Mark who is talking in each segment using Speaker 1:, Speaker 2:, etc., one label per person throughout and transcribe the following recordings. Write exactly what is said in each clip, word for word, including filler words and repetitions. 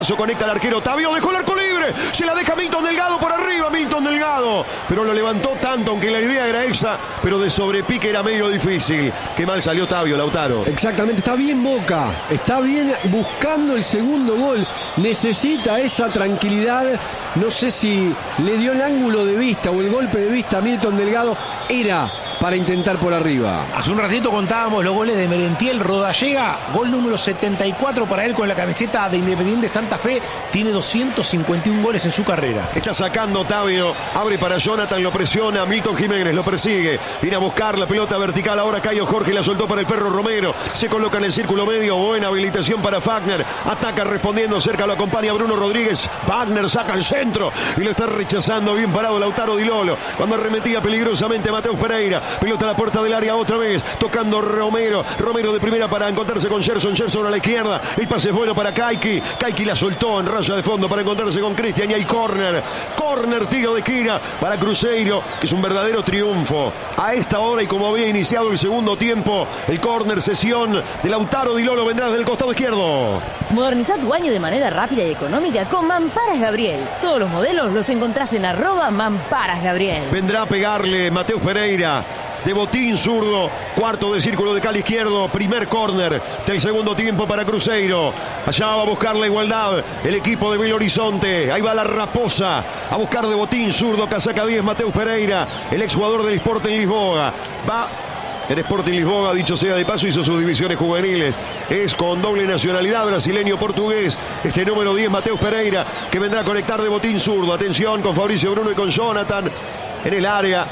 Speaker 1: Se conecta al arquero Otavio, dejó el arco libre, se la deja Milton Delgado por arriba, Milton Delgado, pero lo levantó tanto, aunque la idea era esa, pero de sobrepique era medio difícil. Qué mal salió Otavio, Lautaro.
Speaker 2: Exactamente, está bien Boca, está bien buscando el segundo gol, necesita esa tranquilidad. No sé si le dio el ángulo de vista o el golpe de vista a Milton Delgado, era para intentar por arriba.
Speaker 3: Hace un ratito contábamos los goles de Merentiel Rodallega, gol número setenta y cuatro para él con la camiseta de Independiente Santa Fe, tiene doscientos cincuenta y uno goles en su carrera.
Speaker 1: Está sacando Otavio, abre para Jonathan, lo presiona, Milton Jiménez lo persigue, viene a buscar la pelota vertical, ahora Caio Jorge la soltó para el Perro Romero, se coloca en el círculo medio, buena habilitación para Fagner, ataca respondiendo, cerca lo acompaña Bruno Rodríguez, Fagner saca el centro y lo está rechazando, bien parado Lautaro Di Lolo, cuando arremetía peligrosamente Mateus Pereira, pelota a la puerta del área otra vez, tocando Romero, Romero de primera para encontrarse con Gerson, Gerson a la izquierda, el pase es bueno para Kaiki, Kaiki la soltó en raya de fondo para encontrarse con Cristian y hay córner, córner, tiro de esquina para Cruzeiro, que es un verdadero triunfo. A esta hora y como había iniciado el segundo tiempo, el córner, sesión de Lautaro Di Lolo vendrá desde el costado izquierdo.
Speaker 4: Moderniza tu baño de manera rápida y económica con Mamparas Gabriel. Todos los modelos los encontrás en arroba Mamparas Gabriel.
Speaker 1: Vendrá a pegarle Mateus Pereira. De botín zurdo, cuarto de círculo de cal izquierdo, primer córner del segundo tiempo para Cruzeiro. Allá va a buscar la igualdad el equipo de Belo Horizonte. Ahí va la Raposa a buscar de botín zurdo, casaca diez, Mateus Pereira, el exjugador del Sporting Lisboa. Va el Sporting Lisboa, dicho sea de paso, hizo sus divisiones juveniles. Es con doble nacionalidad, brasileño-portugués. Este número diez, Mateus Pereira, que vendrá a conectar de botín zurdo. Atención con Fabricio Bruno y con Jonathan en el área.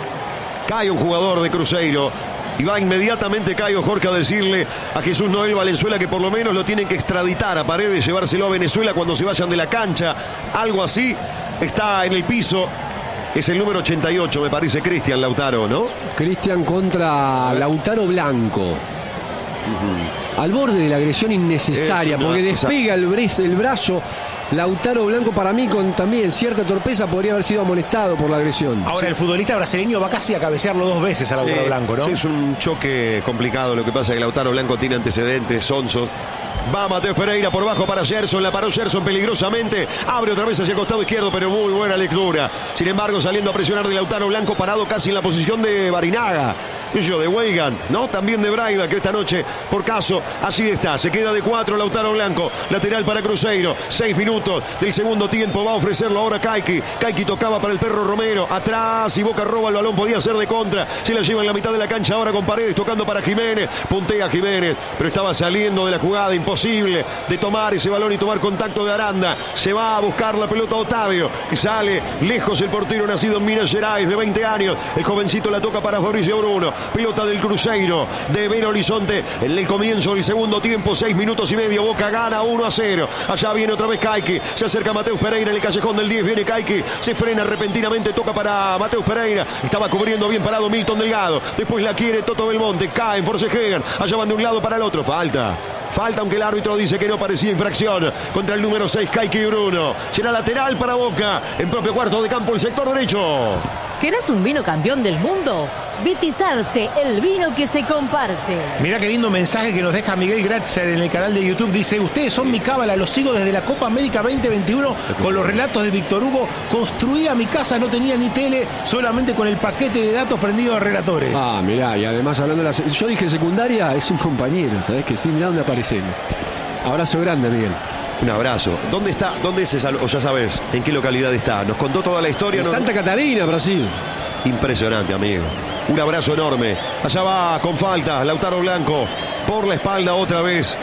Speaker 1: Cae un jugador de Cruzeiro y va inmediatamente Caio Jorge a decirle a Jesús Noel Valenzuela que por lo menos lo tienen que extraditar a Paredes, llevárselo a Venezuela cuando se vayan de la cancha. Algo así. Está en el piso. Es el número ochenta y ocho, me parece, Cristian Lautaro, ¿no?
Speaker 2: Cristian contra Lautaro Blanco. Uh-huh. Al borde de la agresión innecesaria, Eso, porque no, despega el, el brazo. Lautaro Blanco, para mí, con también cierta torpeza, podría haber sido amonestado por la agresión.
Speaker 3: Ahora,
Speaker 2: sí.
Speaker 3: El futbolista brasileño va casi a cabecearlo dos veces a Lautaro
Speaker 1: sí,
Speaker 3: Blanco, ¿no?
Speaker 1: Sí, es un choque complicado. Lo que pasa es que Lautaro Blanco tiene antecedentes, sonsos. Va Mateus Pereira por bajo para Gerson, la paró Gerson peligrosamente, abre otra vez hacia el costado izquierdo, pero muy buena lectura. Sin embargo, saliendo a presionar de Lautaro Blanco, parado casi en la posición de Barinaga. Ello de Weigand, ¿no? También de Braida, que esta noche, por caso, así está. Se queda de cuatro Lautaro Blanco, lateral para Cruzeiro. Seis minutos del segundo tiempo, va a ofrecerlo ahora Kaiki. Kaiki tocaba para el Perro Romero, atrás y Boca roba el balón, podía ser de contra. Se la lleva en la mitad de la cancha ahora con Paredes, tocando para Jiménez. Puntea Jiménez, pero estaba saliendo de la jugada, imposible de tomar ese balón y tomar contacto de Aranda. Se va a buscar la pelota Otavio, que sale lejos el portero nacido en Minas Gerais, de veinte años. El jovencito la toca para Fabricio Bruno. Pelota del Cruzeiro de Belo Horizonte en el comienzo del segundo tiempo, seis minutos y medio. Boca gana uno a cero. Allá viene otra vez Kaiki, se acerca Mateus Pereira en el callejón del diez, viene Kaiki, se frena repentinamente, toca para Mateus Pereira, estaba cubriendo bien parado Milton Delgado, después la quiere Toto Belmonte, cae en forcejean, allá van de un lado para el otro, falta. Falta, aunque el árbitro dice que no parecía infracción contra el número seis, Kaiki Bruno. Será lateral para Boca, en propio cuarto de campo, el sector derecho.
Speaker 4: ¿Querés un vino campeón del mundo? Vitizarte, el vino que se comparte.
Speaker 3: Mirá qué lindo mensaje que nos deja Miguel Gratzer en el canal de YouTube. Dice: ustedes son mi cábala, los sigo desde la Copa América veinte veintiuno con los relatos de Víctor Hugo. Construía mi casa, no tenía ni tele, solamente con el paquete de datos prendido a relatores.
Speaker 2: Ah, mirá, y además hablando de la... Yo dije secundaria, es un compañero, ¿sabés que sí? Mirá dónde aparecemos. Abrazo grande, Miguel.
Speaker 1: Un abrazo. ¿Dónde está? ¿Dónde es esa? O ya sabes en qué localidad está. Nos contó toda la historia.
Speaker 2: En
Speaker 1: ¿no?
Speaker 2: Santa Catarina, Brasil.
Speaker 1: Impresionante, amigo. Un abrazo enorme. Allá va con falta Lautaro Blanco por la espalda otra vez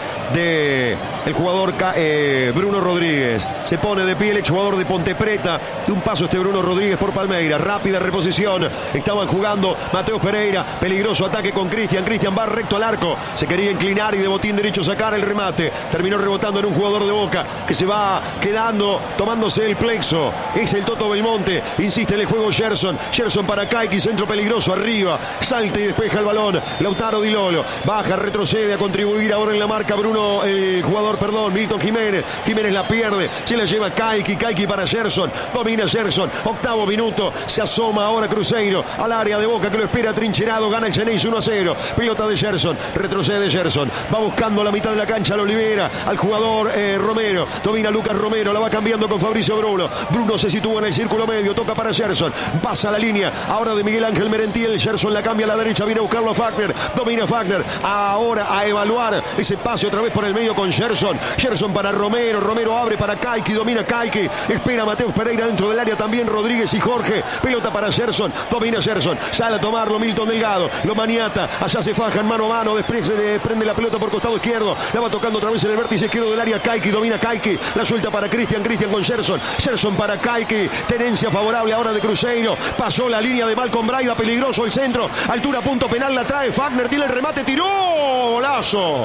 Speaker 1: de el jugador eh, Bruno Rodríguez. Se pone de pie el exjugador de Ponte Preta. De un paso este Bruno Rodríguez por Palmeiras. Rápida reposición. Estaban jugando Mateus Pereira. Peligroso ataque con Cristian. Cristian va recto al arco. Se quería inclinar y de botín derecho sacar el remate. Terminó rebotando en un jugador de Boca que se va quedando, tomándose el plexo. Es el Toto Belmonte. Insiste en el juego Gerson. Gerson para Kaiki. Centro peligroso arriba. Salta y despeja el balón. Lautaro Di Lolo. Baja, retrocede a contribuir ahora en la marca Bruno uno el jugador, perdón, Milton Jiménez. Jiménez la pierde, se la lleva Kaiki, Kaiki para Gerson, domina Gerson, octavo minuto, se asoma ahora Cruzeiro al área de Boca que lo espera trincherado, gana el Geneis uno a cero, pelota de Gerson, retrocede Gerson, va buscando la mitad de la cancha, lo libera al jugador eh, Romero, domina Lucas Romero, la va cambiando con Fabricio Bruno, Bruno se sitúa en el círculo medio, toca para Gerson, pasa la línea, ahora de Miguel Ángel Merentiel, Gerson la cambia a la derecha, viene a buscarlo a Fagner, domina Fagner, ahora a evaluar ese pase otra vez por el medio con Gerson, Gerson para Romero, Romero abre para Kaiki, domina Kaiki, espera Mateus Pereira dentro del área también Rodríguez y Jorge, pelota para Gerson, domina Gerson, sale a tomarlo Milton Delgado, lo maniata, allá se fajan mano a mano, después se prende la pelota por costado izquierdo, la va tocando otra vez en el vértice izquierdo del área Kaiki, domina Kaiki, la suelta para Cristian, Cristian con Gerson, Gerson para Kaiki, tenencia favorable ahora de Cruzeiro, pasó la línea de Malcolm Braida, peligroso el centro, altura punto penal, la trae Fagner, tiene el remate, tiró, golazo,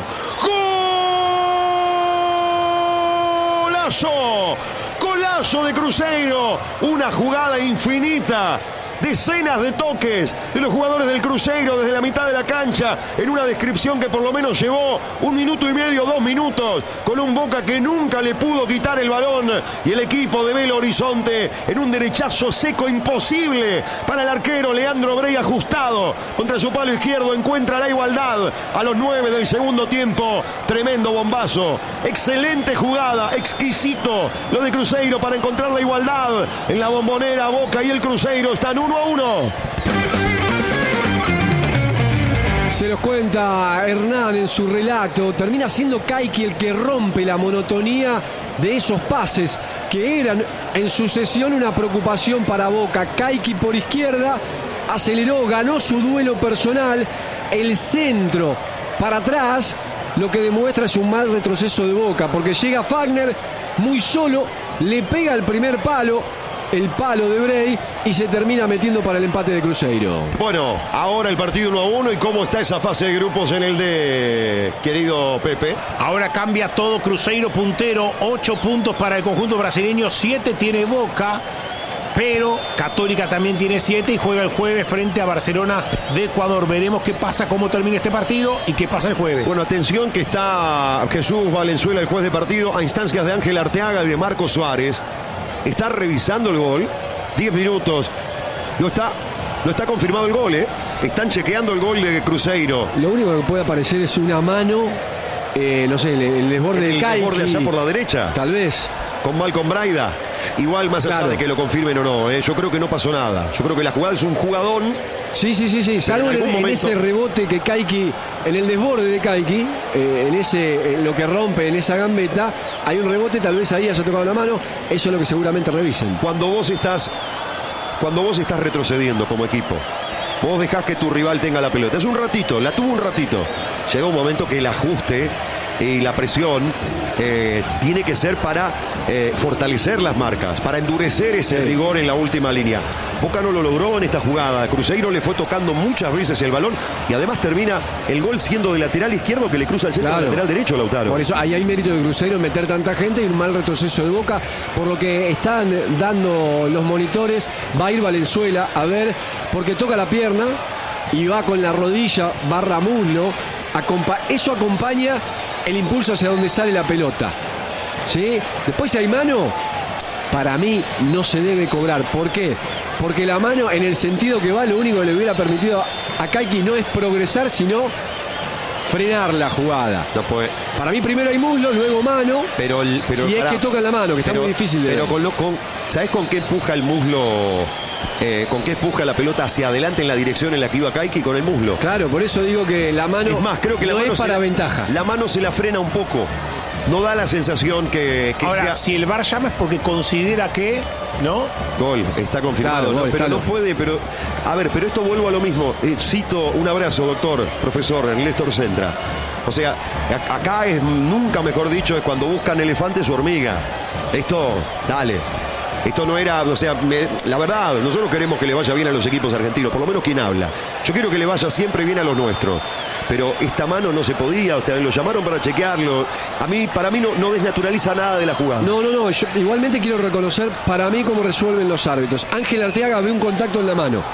Speaker 1: golazo, golazo de Cruzeiro, una jugada infinita, decenas de toques de los jugadores del Cruzeiro desde la mitad de la cancha, en una descripción que por lo menos llevó un minuto y medio, dos minutos, con un Boca que nunca le pudo quitar el balón, y el equipo de Belo Horizonte en un derechazo seco imposible para el arquero Leandro Brey, ajustado contra su palo izquierdo, encuentra la igualdad a los nueve del segundo tiempo. Tremendo bombazo, excelente jugada, exquisito lo de Cruzeiro para encontrar la igualdad en la Bombonera. Boca y el Cruzeiro están uno a uno.
Speaker 2: Se los cuenta Hernán en su relato. Termina siendo Kaiki el que rompe la monotonía de esos pases que eran en sucesión una preocupación para Boca. Kaiki por izquierda aceleró, ganó su duelo personal. El centro para atrás, lo que demuestra es un mal retroceso de Boca, porque llega Fagner muy solo, le pega el primer palo, el palo de Brey, y se termina metiendo para el empate de Cruzeiro.
Speaker 1: Bueno, ahora el partido uno a uno. ¿Y cómo está esa fase de grupos en el de querido Pepe?
Speaker 3: Ahora cambia todo. Cruzeiro puntero, ocho puntos para el conjunto brasileño, siete tiene Boca, pero Católica también tiene siete y juega el jueves frente a Barcelona de Ecuador. Veremos qué pasa, cómo termina este partido y qué pasa el jueves.
Speaker 1: Bueno, atención que está Jesús Valenzuela, el juez de partido, a instancias de Ángel Arteaga y de Marco Suárez. Está revisando el gol, diez minutos, no está, no está confirmado el gol, ¿eh? Están chequeando el gol de Cruzeiro.
Speaker 2: Lo único que puede aparecer es una mano, eh, no sé, el, el desborde de Kaiki.
Speaker 1: El desborde allá por la derecha.
Speaker 2: Tal vez.
Speaker 1: Con Malcolm Braida. Igual, más allá claro. de que lo confirmen o no, ¿eh? Yo creo que no pasó nada. Yo creo que la jugada es un jugadón.
Speaker 2: Sí, sí, sí, sí. Salvo en, en, momento... en ese rebote que Kaiki, en el desborde de Kaiki, eh, en ese, en lo que rompe en esa gambeta, hay un rebote, tal vez ahí haya tocado la mano. Eso es lo que seguramente revisen.
Speaker 1: Cuando vos estás, cuando vos estás retrocediendo como equipo, vos dejás que tu rival tenga la pelota. Es un ratito, la tuvo un ratito. Llega un momento que el ajuste y la presión eh, tiene que ser para eh, fortalecer las marcas, para endurecer ese sí. rigor en la última línea. Boca no lo logró en esta jugada. Cruzeiro le fue tocando muchas veces el balón y además termina el gol siendo de lateral izquierdo que le cruza el centro claro. lateral derecho, Lautaro.
Speaker 2: Por eso ahí hay mérito de Cruzeiro en meter tanta gente y un mal retroceso de Boca. Por lo que están dando los monitores, va a ir Valenzuela a ver, porque toca la pierna y va con la rodilla barra muslo. Acompa- eso acompaña el impulso hacia donde sale la pelota. ¿Sí? Después, si hay mano, para mí no se debe cobrar. ¿Por qué? Porque la mano, en el sentido que va, lo único que le hubiera permitido a Kaiki no es progresar, sino frenar la jugada.
Speaker 1: No puede.
Speaker 2: Para mí primero hay muslo, luego mano.
Speaker 1: Pero, el, pero
Speaker 2: si
Speaker 1: para,
Speaker 2: es que toca la mano, que está
Speaker 1: pero,
Speaker 2: muy difícil de
Speaker 1: pero
Speaker 2: ver.
Speaker 1: Con lo, con, ¿sabés con qué empuja el muslo? Eh, ¿Con qué empuja la pelota hacia adelante en la dirección en la que iba Kaiki? Con el muslo.
Speaker 2: Claro, por eso digo que la mano
Speaker 1: es más, creo que la
Speaker 2: no
Speaker 1: mano
Speaker 2: es para
Speaker 1: se,
Speaker 2: ventaja.
Speaker 1: La mano se la frena un poco. No da la sensación que, que
Speaker 3: Ahora,
Speaker 1: sea...
Speaker 3: si el V A R llama es porque considera que, ¿no?
Speaker 1: Gol, está confirmado,
Speaker 2: claro,
Speaker 1: ¿no?
Speaker 2: gol,
Speaker 1: pero no
Speaker 2: claro.
Speaker 1: puede, pero... A ver, pero esto vuelvo a lo mismo. Eh, cito, un abrazo, doctor, profesor, Néstor Centra. O sea, a, acá es, nunca mejor dicho, es cuando buscan elefantes o hormiga. Esto, dale. Esto no era, o sea, me, la verdad, nosotros queremos que le vaya bien a los equipos argentinos, por lo menos quien habla. Yo quiero que le vaya siempre bien a los nuestros. Pero esta mano no se podía, o sea, lo llamaron para chequearlo. A mí, para mí no, no desnaturaliza nada de la jugada.
Speaker 2: No, no, no, yo igualmente quiero reconocer para mí cómo resuelven los árbitros. Ángel Arteaga ve un contacto en la mano.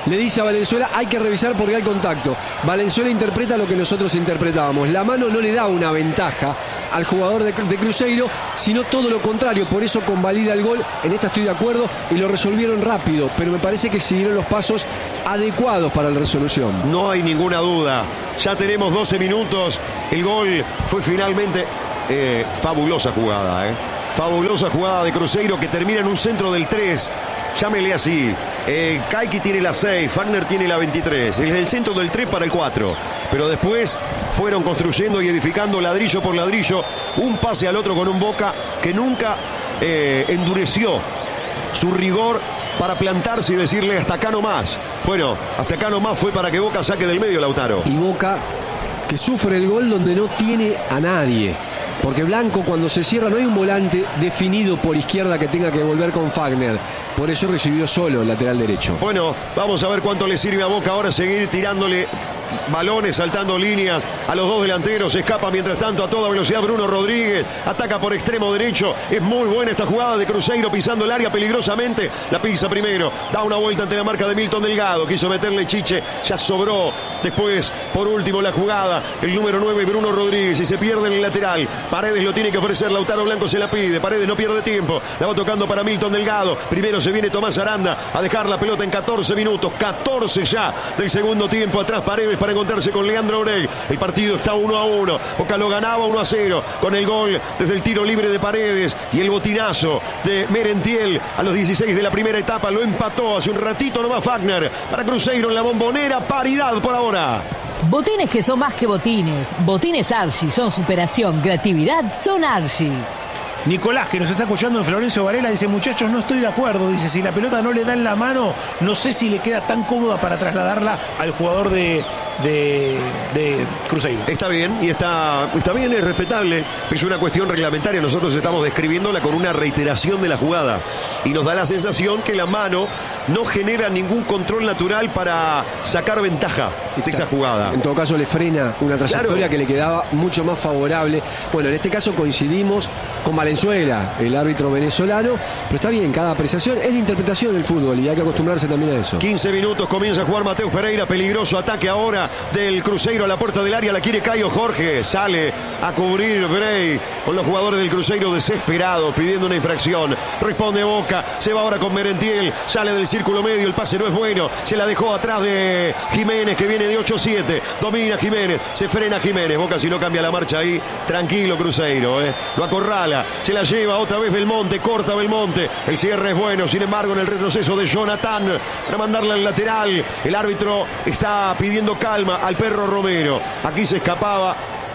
Speaker 2: le dice a Valenzuela, hay que revisar porque hay contacto. Valenzuela interpreta lo que nosotros interpretábamos. La mano no le da una ventaja al jugador de, de Cruzeiro, sino todo lo contrario. Por eso convalida el gol. En esta estoy de acuerdo y lo resolvieron rápido, pero me parece que siguieron los pasos adecuados para la resolución.
Speaker 1: No hay ninguna duda. Ya tenemos doce minutos. El gol fue finalmente eh, fabulosa jugada, ¿eh? Fabulosa jugada de Cruzeiro que termina en un centro del tres. Llámele así. Eh, Kaiki tiene la seis, Fagner tiene la veintitrés. Es el centro del tres para el cuatro. Pero después fueron construyendo y edificando ladrillo por ladrillo. Un pase al otro con un Boca que nunca eh, endureció su rigor para plantarse y decirle hasta acá nomás. Bueno, hasta acá nomás fue para que Boca saque del medio, Lautaro.
Speaker 2: Y Boca que sufre el gol donde no tiene a nadie. Porque Blanco cuando se cierra no hay un volante definido por izquierda que tenga que volver con Fagner. Por eso recibió solo el lateral derecho.
Speaker 1: Bueno, vamos a ver cuánto le sirve a Boca ahora seguir tirándole balones, saltando líneas a los dos delanteros. Escapa mientras tanto a toda velocidad Bruno Rodríguez. Ataca por extremo derecho. Es muy buena esta jugada de Cruzeiro pisando el área peligrosamente. La pisa primero. Da una vuelta ante la marca de Milton Delgado. Quiso meterle Chiche. Ya sobró. Después, por último, la jugada. El número nueve, Bruno Rodríguez. Y se pierde en el lateral. Paredes lo tiene que ofrecer. Lautaro Blanco se la pide. Paredes no pierde tiempo. La va tocando para Milton Delgado. Primero se viene Tomás Aranda a dejar la pelota en catorce minutos. catorce ya del segundo tiempo. Atrás Paredes para encontrarse con Leandro Oreg. El partido está uno a uno. Boca lo ganaba uno a cero con el gol desde el tiro libre de Paredes y el botinazo de Merentiel a los dieciséis de la primera etapa. Lo empató hace un ratito nomás Fagner para Cruzeiro en la Bombonera. Paridad por ahora.
Speaker 4: Botines que son más que botines. Botines Archie son superación, creatividad son Archie.
Speaker 3: Nicolás, que nos está escuchando en Florencio Varela, dice, muchachos, no estoy de acuerdo. Dice, si la pelota no le da en la mano, no sé si le queda tan cómoda para trasladarla al jugador de, de, de Cruzeiro.
Speaker 1: Está bien, y está, está bien, es respetable. Es una cuestión reglamentaria. Nosotros estamos describiéndola con una reiteración de la jugada. Y nos da la sensación que la mano no genera ningún control natural para sacar ventaja de esa jugada.
Speaker 2: En todo caso le frena una trayectoria
Speaker 1: Claro.
Speaker 2: que le quedaba mucho más favorable. Bueno, en este caso coincidimos con Valenzuela, el árbitro venezolano, pero está bien, cada apreciación es de interpretación del fútbol y hay que acostumbrarse también a eso.
Speaker 1: quince minutos, comienza a jugar Mateus Pereira, peligroso ataque ahora del Cruzeiro a la puerta del área, la quiere Caio Jorge, sale a cubrir Bray con los jugadores del Cruzeiro desesperados, pidiendo una infracción, responde Boca, se va ahora con Merentiel, sale del círculo medio, el pase no es bueno, se la dejó atrás de Jiménez que viene de ocho siete, domina Jiménez, se frena Jiménez, Boca si no cambia la marcha ahí, tranquilo Cruzeiro, eh. lo acorrala, se la lleva otra vez Belmonte, corta Belmonte, el cierre es bueno, sin embargo en el retroceso de Jonathan para mandarle al lateral, el árbitro está pidiendo calma al perro Romero, aquí se escapaba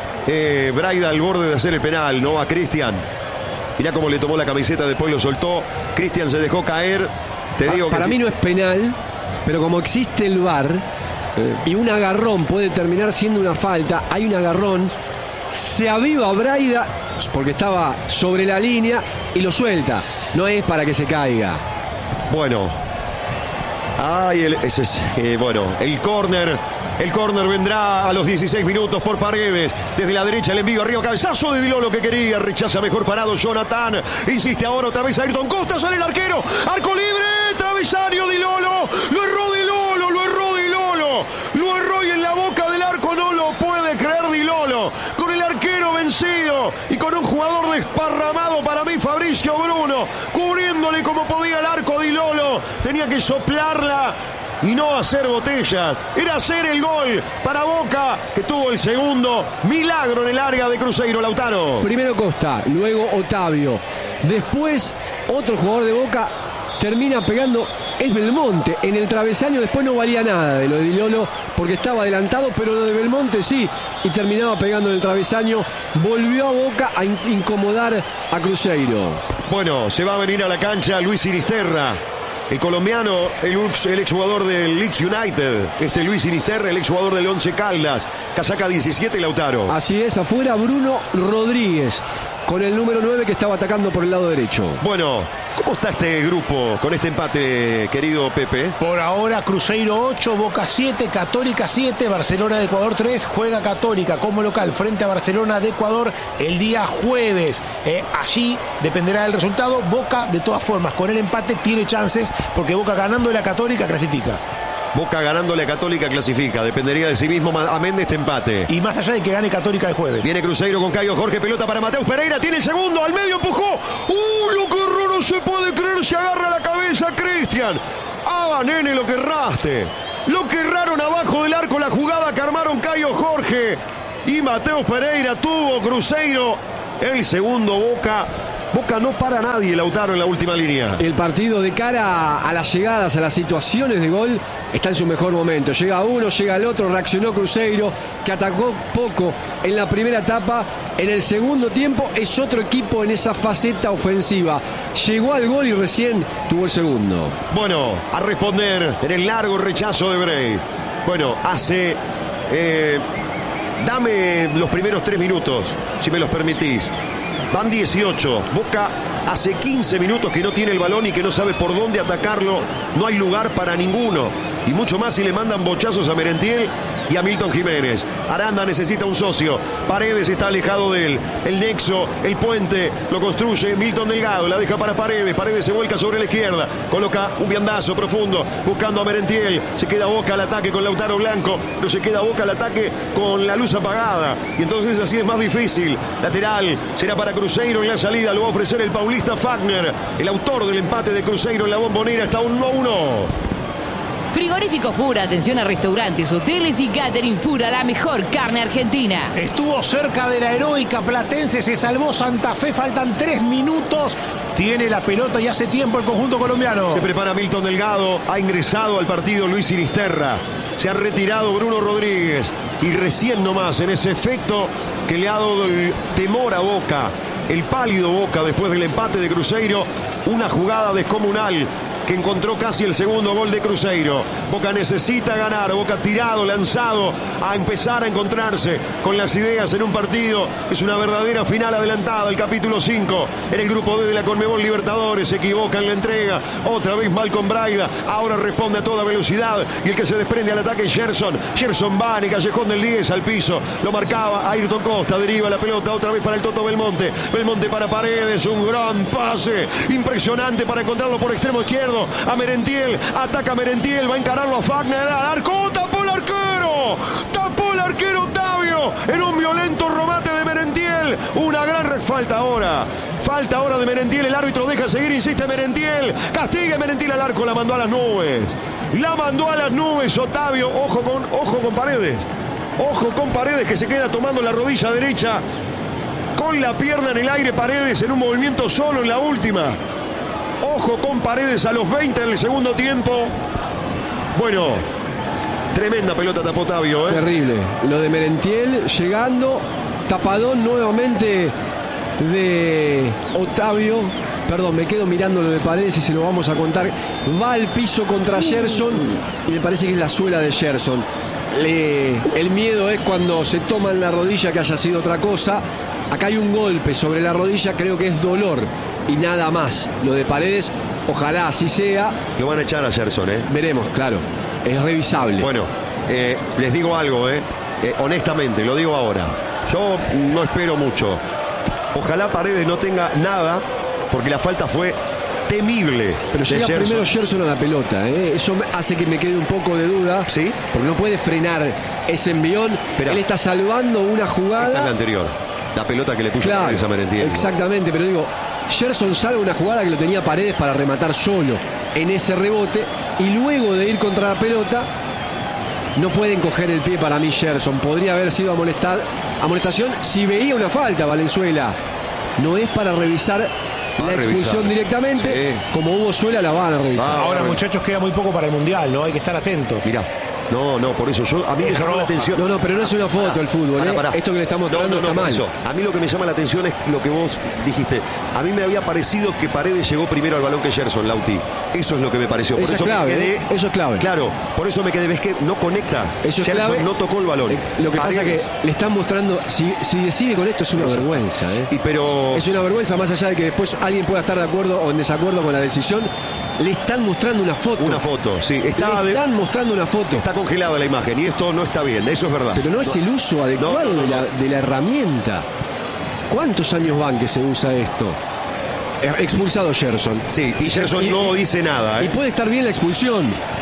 Speaker 1: eh, Braida al borde de hacer el penal, no a Cristian, mirá cómo le tomó la camiseta, después lo soltó, Cristian se dejó caer, te digo
Speaker 2: Para
Speaker 1: que
Speaker 2: mí
Speaker 1: sí.
Speaker 2: no es penal, pero como existe el V A R y un agarrón puede terminar siendo una falta, hay un agarrón, se aviva Braida porque estaba sobre la línea y lo suelta, no es para que se caiga.
Speaker 1: Bueno, ay, el, ese es, eh, bueno, el córner, el córner vendrá a los dieciséis minutos por Paredes, desde la derecha el envío arriba, cabezazo de Dilolo que quería, rechaza mejor parado Jonathan, insiste ahora otra vez Ayrton Costa, sale el arquero, arco libre, travesaño Dilolo, lo erró Dilolo, lo erró Dilolo, lo erró y en la boca del arco no lo puede creer Dilolo, con el arquero vencido y con un jugador desparramado para mí Fabricio Bruno, cubriéndole como podía el arco Dilolo, tenía que soplarla y no hacer botellas, era hacer el gol para Boca, que tuvo el segundo milagro en el área de Cruzeiro, Lautaro.
Speaker 2: Primero Costa, luego Otavio, después otro jugador de Boca termina pegando, es Belmonte, en el travesaño. Después no valía nada de lo de Dilolo porque estaba adelantado, pero lo de Belmonte sí, y terminaba pegando en el travesaño, volvió a Boca a in- incomodar a Cruzeiro.
Speaker 1: Bueno, se va a venir a la cancha Luis Sinisterra, el colombiano, el, ex- el exjugador del Leeds United, este Luis Sinisterra, el exjugador del Once Caldas, casaca diecisiete, Lautaro.
Speaker 2: Así es, afuera Bruno Rodríguez, con el número nueve que estaba atacando por el lado derecho.
Speaker 1: Bueno, ¿cómo está este grupo con este empate, querido Pepe?
Speaker 3: Por ahora Cruzeiro ocho, Boca siete, Católica siete, Barcelona de Ecuador tres, juega Católica como local frente a Barcelona de Ecuador el día jueves. Eh, allí dependerá del resultado. Boca de todas formas con el empate tiene chances porque Boca ganando de la Católica clasifica.
Speaker 1: Boca ganándole a Católica clasifica. Dependería de sí mismo a Méndez este empate.
Speaker 3: Y más allá de que gane Católica el jueves.
Speaker 1: Viene Cruzeiro con Caio Jorge, pelota para Mateus Pereira, tiene el segundo, al medio empujó. ¡Uh, lo que erró! No se puede creer, se agarra la cabeza Cristian. ¡Ah, nene, lo que erraste! Lo que erraron abajo del arco, la jugada que armaron Caio Jorge y Mateus Pereira. Tuvo Cruzeiro el segundo. Boca Boca no para nadie, Lautaro, en la última línea.
Speaker 2: El partido de cara a las llegadas, a las situaciones de gol, está en su mejor momento. Llega uno, llega el otro, reaccionó Cruzeiro, que atacó poco en la primera etapa. En el segundo tiempo es otro equipo en esa faceta ofensiva. Llegó al gol y recién tuvo el segundo.
Speaker 1: Bueno, a responder en el largo rechazo de Bray. Bueno, hace... Eh, dame los primeros tres minutos, si me los permitís. Van dieciocho. Boca hace quince minutos que no tiene el balón y que no sabe por dónde atacarlo. No hay lugar para ninguno. Y mucho más si le mandan bochazos a Merentiel y a Milton Jiménez. Aranda necesita un socio. Paredes está alejado de él. El nexo, el puente, lo construye Milton Delgado. La deja para Paredes. Paredes se vuelca sobre la izquierda. Coloca un viandazo profundo buscando a Merentiel. Se queda Boca al ataque con Lautaro Blanco. Pero se queda Boca al ataque con la luz apagada. Y entonces así es más difícil. Lateral será para Cruzeiro en la salida. Lo va a ofrecer el paulista Fagner. El autor del empate de Cruzeiro en la Bombonera. Está uno a uno.
Speaker 4: Frigorífico Fura, atención a restaurantes, hoteles y catering Fura, la mejor carne argentina.
Speaker 3: Estuvo cerca de la heroica Platense, se salvó Santa Fe, faltan tres minutos. Tiene la pelota y hace tiempo el conjunto colombiano.
Speaker 1: Se prepara Milton Delgado, ha ingresado al partido Luis Sinisterra. Se ha retirado Bruno Rodríguez. Y recién nomás, en ese efecto que le ha dado el temor a Boca, el pálido Boca después del empate de Cruzeiro, una jugada descomunal que encontró casi el segundo gol de Cruzeiro. Boca necesita ganar, Boca tirado, lanzado a empezar a encontrarse con las ideas en un partido. Es una verdadera final adelantada, el capítulo cinco en el grupo D de la Conmebol Libertadores. Se equivoca en la entrega, otra vez Malcolm Braida, ahora responde a toda velocidad y el que se desprende al ataque es Gerson. Gerson va en el callejón del diez al piso, lo marcaba Ayrton Costa, deriva la pelota otra vez para el Toto Belmonte. Belmonte para Paredes, un gran pase impresionante para encontrarlo por extremo izquierdo a Merentiel, ataca Merentiel, va a encararlo a Fagner, al arco, tapó el arquero, tapó el arquero Otavio, en un violento remate de Merentiel, una gran falta ahora, falta ahora de Merentiel, el árbitro deja seguir, insiste Merentiel, castiga Merentiel al arco, la mandó a las nubes, la mandó a las nubes Otavio, ojo con, ojo con Paredes, ojo con Paredes que se queda tomando la rodilla derecha, con la pierna en el aire Paredes en un movimiento solo en la última. Ojo con Paredes a los veinte del segundo tiempo. Bueno, tremenda pelota tapó Otavio, ¿eh?
Speaker 2: Terrible. Lo de Merentiel llegando, tapadón nuevamente de Otavio. Perdón, me quedo mirando lo de Paredes y se lo vamos a contar. Va al piso contra Gerson y me parece que es la suela de Gerson. Le, el miedo es cuando se toma en la rodilla que haya sido otra cosa. Acá hay un golpe sobre la rodilla, creo que es dolor y nada más. Lo de Paredes, ojalá así sea.
Speaker 1: Lo van a echar a Gerson, ¿eh?
Speaker 2: Veremos, claro. Es revisable.
Speaker 1: Bueno, eh, les digo algo, ¿eh? eh honestamente, lo digo ahora. Yo no espero mucho. Ojalá Paredes no tenga nada, porque la falta fue temible.
Speaker 2: Pero llega
Speaker 1: Gerson.
Speaker 2: primero Gerson a la pelota, ¿eh? Eso hace que me quede un poco de duda.
Speaker 1: ¿Sí?
Speaker 2: Porque no puede frenar ese envión. Pero él está salvando una jugada.
Speaker 1: Esta es la anterior. La pelota que le puso
Speaker 2: claro,
Speaker 1: Paredes a Merentiel.
Speaker 2: Exactamente, pero digo, Gerson salva una jugada que lo tenía Paredes para rematar solo en ese rebote y luego de ir contra la pelota no pueden coger el pie para mí Gerson. Podría haber sido amonestar, amonestación si veía una falta Valenzuela. No es para revisar
Speaker 1: Va
Speaker 2: la expulsión
Speaker 1: revisar.
Speaker 2: directamente. Sí. Como hubo suela la van a revisar.
Speaker 3: Va, Ahora muchachos queda muy poco para el Mundial, ¿no? Hay que estar atentos.
Speaker 1: Mirá. No, no, por eso yo, a mí me llamó la atención.
Speaker 2: No, no, pero no es una foto el fútbol,
Speaker 1: pará,
Speaker 2: ¿eh?
Speaker 1: pará.
Speaker 2: Esto que le estamos mostrando
Speaker 1: no, no, no,
Speaker 2: está mal.
Speaker 1: Eso. A mí lo que me llama la atención es lo que vos dijiste. A mí me había parecido que Paredes llegó primero al balón que Gerson, Lauti. Eso es lo que me pareció. Por
Speaker 2: eso,
Speaker 1: eso
Speaker 2: es clave,
Speaker 1: me quedé,
Speaker 2: ¿eh? Eso es clave.
Speaker 1: Claro, por eso me quedé, ves que no conecta.
Speaker 2: Eso es
Speaker 1: Gerson
Speaker 2: clave.
Speaker 1: no tocó el balón.
Speaker 2: Eh, lo que
Speaker 1: Paredes.
Speaker 2: pasa es que le están mostrando, si, si decide con esto es una vergüenza, ¿eh?
Speaker 1: Y pero...
Speaker 2: Es una vergüenza, más allá de que después alguien pueda estar de acuerdo o en desacuerdo con la decisión. Le están mostrando una foto.
Speaker 1: Una foto, sí. Está
Speaker 2: le están
Speaker 1: de...
Speaker 2: mostrando una foto.
Speaker 1: Está congelada la imagen y esto no está bien, eso es verdad.
Speaker 2: Pero no es
Speaker 1: no.
Speaker 2: el uso adecuado
Speaker 1: no, no, no.
Speaker 2: De, la, de la herramienta. ¿Cuántos años van que se usa esto? Expulsado Gerson.
Speaker 1: Sí, y Gerson
Speaker 2: y,
Speaker 1: no dice nada, ¿eh?
Speaker 2: Y puede estar bien la expulsión.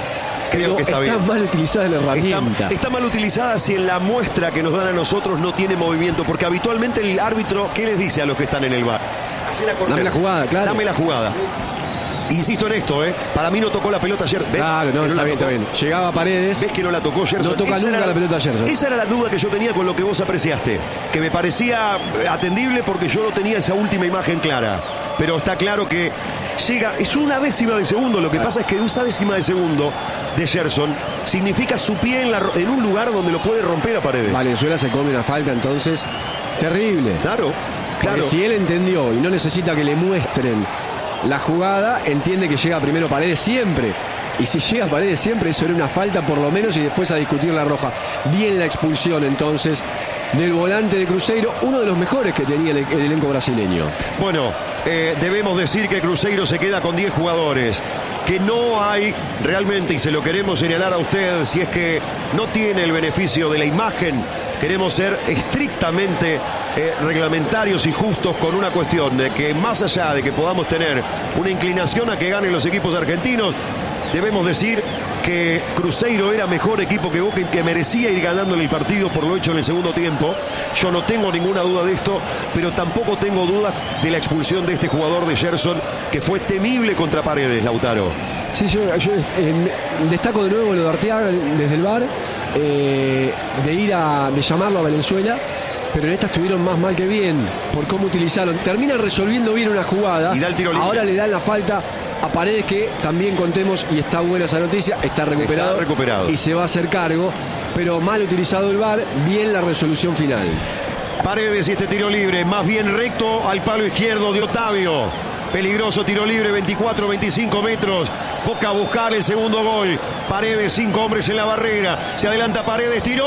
Speaker 1: creo que está,
Speaker 2: está
Speaker 1: bien.
Speaker 2: Está mal utilizada la herramienta.
Speaker 1: Está, está mal utilizada si en la muestra que nos dan a nosotros no tiene movimiento, porque habitualmente el árbitro, ¿qué les dice a los que están en el bar? Hacé la
Speaker 2: Dame la jugada, claro.
Speaker 1: Dame la jugada. Insisto en esto, ¿eh? Para mí no tocó la pelota ayer. ¿Ves?
Speaker 2: Claro, no,
Speaker 1: no
Speaker 2: está
Speaker 1: la
Speaker 2: bien,
Speaker 1: tocó.
Speaker 2: está bien. Llegaba a Paredes.
Speaker 1: ¿Ves que no la tocó Gerson?
Speaker 2: No toca
Speaker 1: esa
Speaker 2: nunca
Speaker 1: era,
Speaker 2: la pelota Gerson.
Speaker 1: Esa era la duda que yo tenía con lo que vos apreciaste. Que me parecía atendible porque yo no tenía esa última imagen clara. Pero está claro que llega, es una décima de segundo. Lo que pasa es que esa décima de segundo de Gerson significa su pie en, la, en un lugar donde lo puede romper a Paredes.
Speaker 2: Valenzuela se come una falta, entonces, terrible.
Speaker 1: Claro, claro.
Speaker 2: Porque si él entendió y no necesita que le muestren la jugada, entiende que llega primero Paredes siempre. Y si llega Paredes siempre, eso era una falta por lo menos y después a discutir la roja. Bien la expulsión entonces del volante de Cruzeiro, uno de los mejores que tenía el, el elenco brasileño.
Speaker 1: Bueno, eh, debemos decir que Cruzeiro se queda con diez jugadores. Que no hay realmente, y se lo queremos señalar a usted, si es que no tiene el beneficio de la imagen, queremos ser estrictamente eh, reglamentarios y justos con una cuestión de que más allá de que podamos tener una inclinación a que ganen los equipos argentinos, debemos decir que Cruzeiro era mejor equipo que Boca y que merecía ir ganándole el partido por lo hecho en el segundo tiempo. Yo no tengo ninguna duda de esto, pero tampoco tengo dudas de la expulsión de este jugador de Gerson, que fue temible contra Paredes, Lautaro.
Speaker 2: Sí, yo, yo eh, destaco de nuevo lo de Arteaga desde el V A R, eh, de ir a, de llamarlo a Valenzuela, pero en esta estuvieron más mal que bien por cómo utilizaron. Terminan resolviendo bien una jugada.
Speaker 1: Y da el tiro libre.
Speaker 2: Ahora le dan la falta a Paredes, que también contemos, y está buena esa noticia, está recuperado,
Speaker 1: está recuperado
Speaker 2: y se va a hacer cargo, pero mal utilizado el V A R, bien la resolución final.
Speaker 1: Paredes y este tiro libre, más bien recto al palo izquierdo de Otavio. Peligroso tiro libre, veinticuatro veinticinco metros. Boca a buscar el segundo gol. Paredes, cinco hombres en la barrera. Se adelanta Paredes, tiró.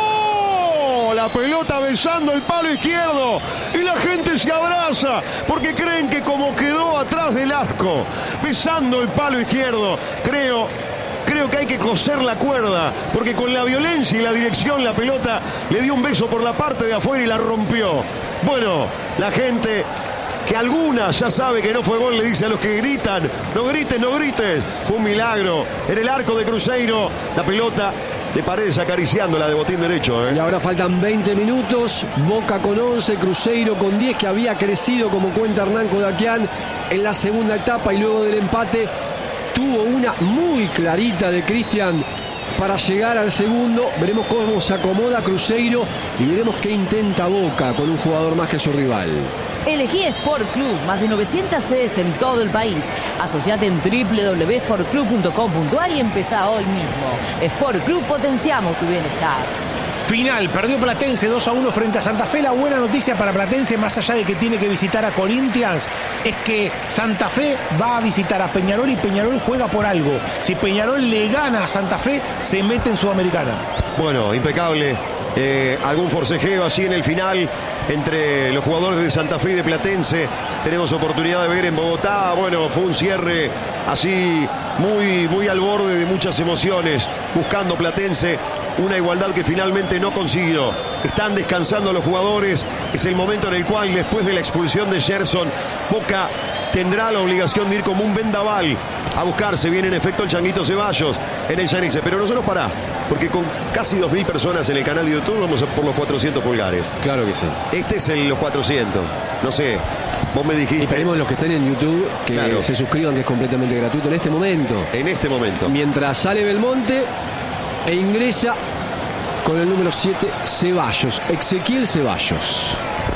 Speaker 1: La pelota besando el palo izquierdo y la gente se abraza porque creen que como quedó atrás del arco, besando el palo izquierdo, creo, creo que hay que coser la cuerda, porque con la violencia y la dirección la pelota le dio un beso por la parte de afuera y la rompió. Bueno, la gente, que alguna ya sabe que no fue gol, le dice a los que gritan: no grites, no grites. Fue un milagro. En el arco de Cruzeiro, la pelota de Paredes acariciándola de botín derecho. ¿eh?
Speaker 2: Y ahora faltan veinte minutos. Boca con once, Cruzeiro con diez, que había crecido, como cuenta Hernán Kodakian, en la segunda etapa, y luego del empate tuvo una muy clarita de Cristian para llegar al segundo. Veremos cómo se acomoda Cruzeiro y veremos qué intenta Boca con un jugador más que su rival.
Speaker 4: Elegí Sport Club, más de novecientas sedes en todo el país. Asociate en doble u doble u doble u punto sport club punto com punto a r y empezá hoy mismo. Sport Club, potenciamos tu bienestar.
Speaker 3: Final, perdió Platense dos a uno frente a Santa Fe. La buena noticia para Platense, más allá de que tiene que visitar a Corinthians, es que Santa Fe va a visitar a Peñarol y Peñarol juega por algo. Si Peñarol le gana a Santa Fe, se mete en Sudamericana.
Speaker 1: Bueno, impecable. Eh, algún forcejeo así en el final entre los jugadores de Santa Fe y de Platense. Tenemos oportunidad de ver en Bogotá. Bueno, fue un cierre así muy, muy al borde de muchas emociones, buscando Platense una igualdad que finalmente no consiguió. Están descansando los jugadores. Es el momento en el cual, después de la expulsión de Gerson, Boca tendrá la obligación de ir como un vendaval a buscarse. Viene en efecto el Changuito Ceballos en el Yanice. Pero nosotros pará, porque con casi dos mil personas en el canal de YouTube vamos a por los cuatrocientos pulgares.
Speaker 2: Claro que sí.
Speaker 1: Este es el, los cuatrocientos. No sé, vos me dijiste.
Speaker 2: Y pedimos a los que estén en YouTube que
Speaker 1: Claro.
Speaker 2: se suscriban, que es completamente gratuito en este momento.
Speaker 1: En este momento.
Speaker 2: Mientras sale Belmonte e ingresa con el número siete, Ceballos, Ezequiel Ceballos.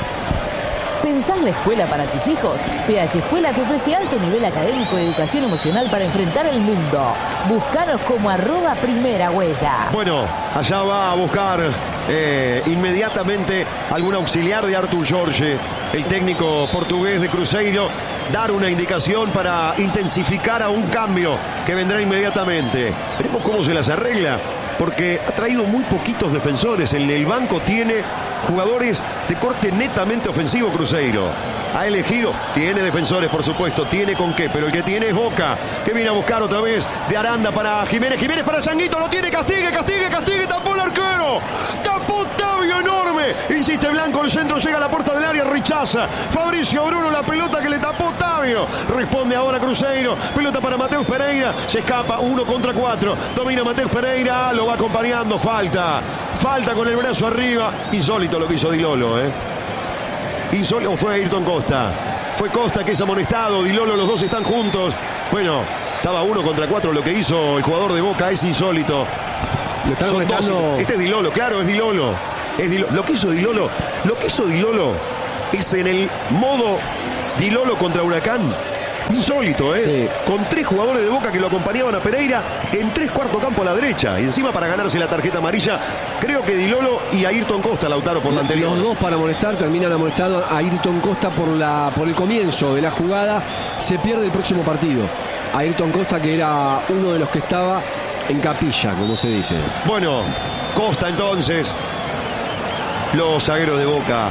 Speaker 4: ¿Pensás la escuela para tus hijos? P H Escuela te ofrece alto nivel académico y educación emocional para enfrentar el mundo. Búscanos como arroba primera huella.
Speaker 1: Bueno, allá va a buscar eh, inmediatamente algún auxiliar de Artur Jorge, el técnico portugués de Cruzeiro, dar una indicación para intensificar a un cambio que vendrá inmediatamente. Veremos cómo se las arregla, porque ha traído muy poquitos defensores. En el banco tiene jugadores de corte netamente ofensivo Cruzeiro. Ha elegido, tiene defensores por supuesto, tiene con qué, pero el que tiene es Boca, que viene a buscar otra vez de Aranda para Jiménez, Jiménez para Changuito, lo tiene, castigue, castigue, castigue, tapó el arquero, tapó Tavio enorme, insiste Blanco, el centro llega a la puerta del área, rechaza Fabricio Bruno la pelota que le tapó Tavio, responde ahora Cruzeiro, pelota para Mateus Pereira, se escapa uno contra cuatro, domina Mateus Pereira, lo va acompañando, falta, falta con el brazo arriba, insólito lo que hizo Di Lolo, eh. Insólito, fue Ayrton Costa. Fue Costa que es amonestado. Di Lolo, los dos están juntos. Bueno, estaba uno contra cuatro. Lo que hizo el jugador de Boca es insólito.
Speaker 2: Lo están amonestando.
Speaker 1: Este es Di Lolo, claro, es Di Lolo. Es Di Lolo. Lo que hizo Di Lolo, lo que hizo Di Lolo es en el modo Di Lolo contra Huracán. Insólito, ¿eh? Sí. Con tres jugadores de Boca que lo acompañaban a Pereira en tres cuarto campo a la derecha. Y encima para ganarse la tarjeta amarilla, creo que Di Lolo y Ayrton Costa, Lautaro, por la anterior.
Speaker 2: Los dos para molestar, terminan amonestado a Ayrton Costa por, la, por el comienzo de la jugada. Se pierde el próximo partido. Ayrton Costa, que era uno de los que estaba en capilla, como se dice.
Speaker 1: Bueno, Costa entonces. Los zagueros de Boca.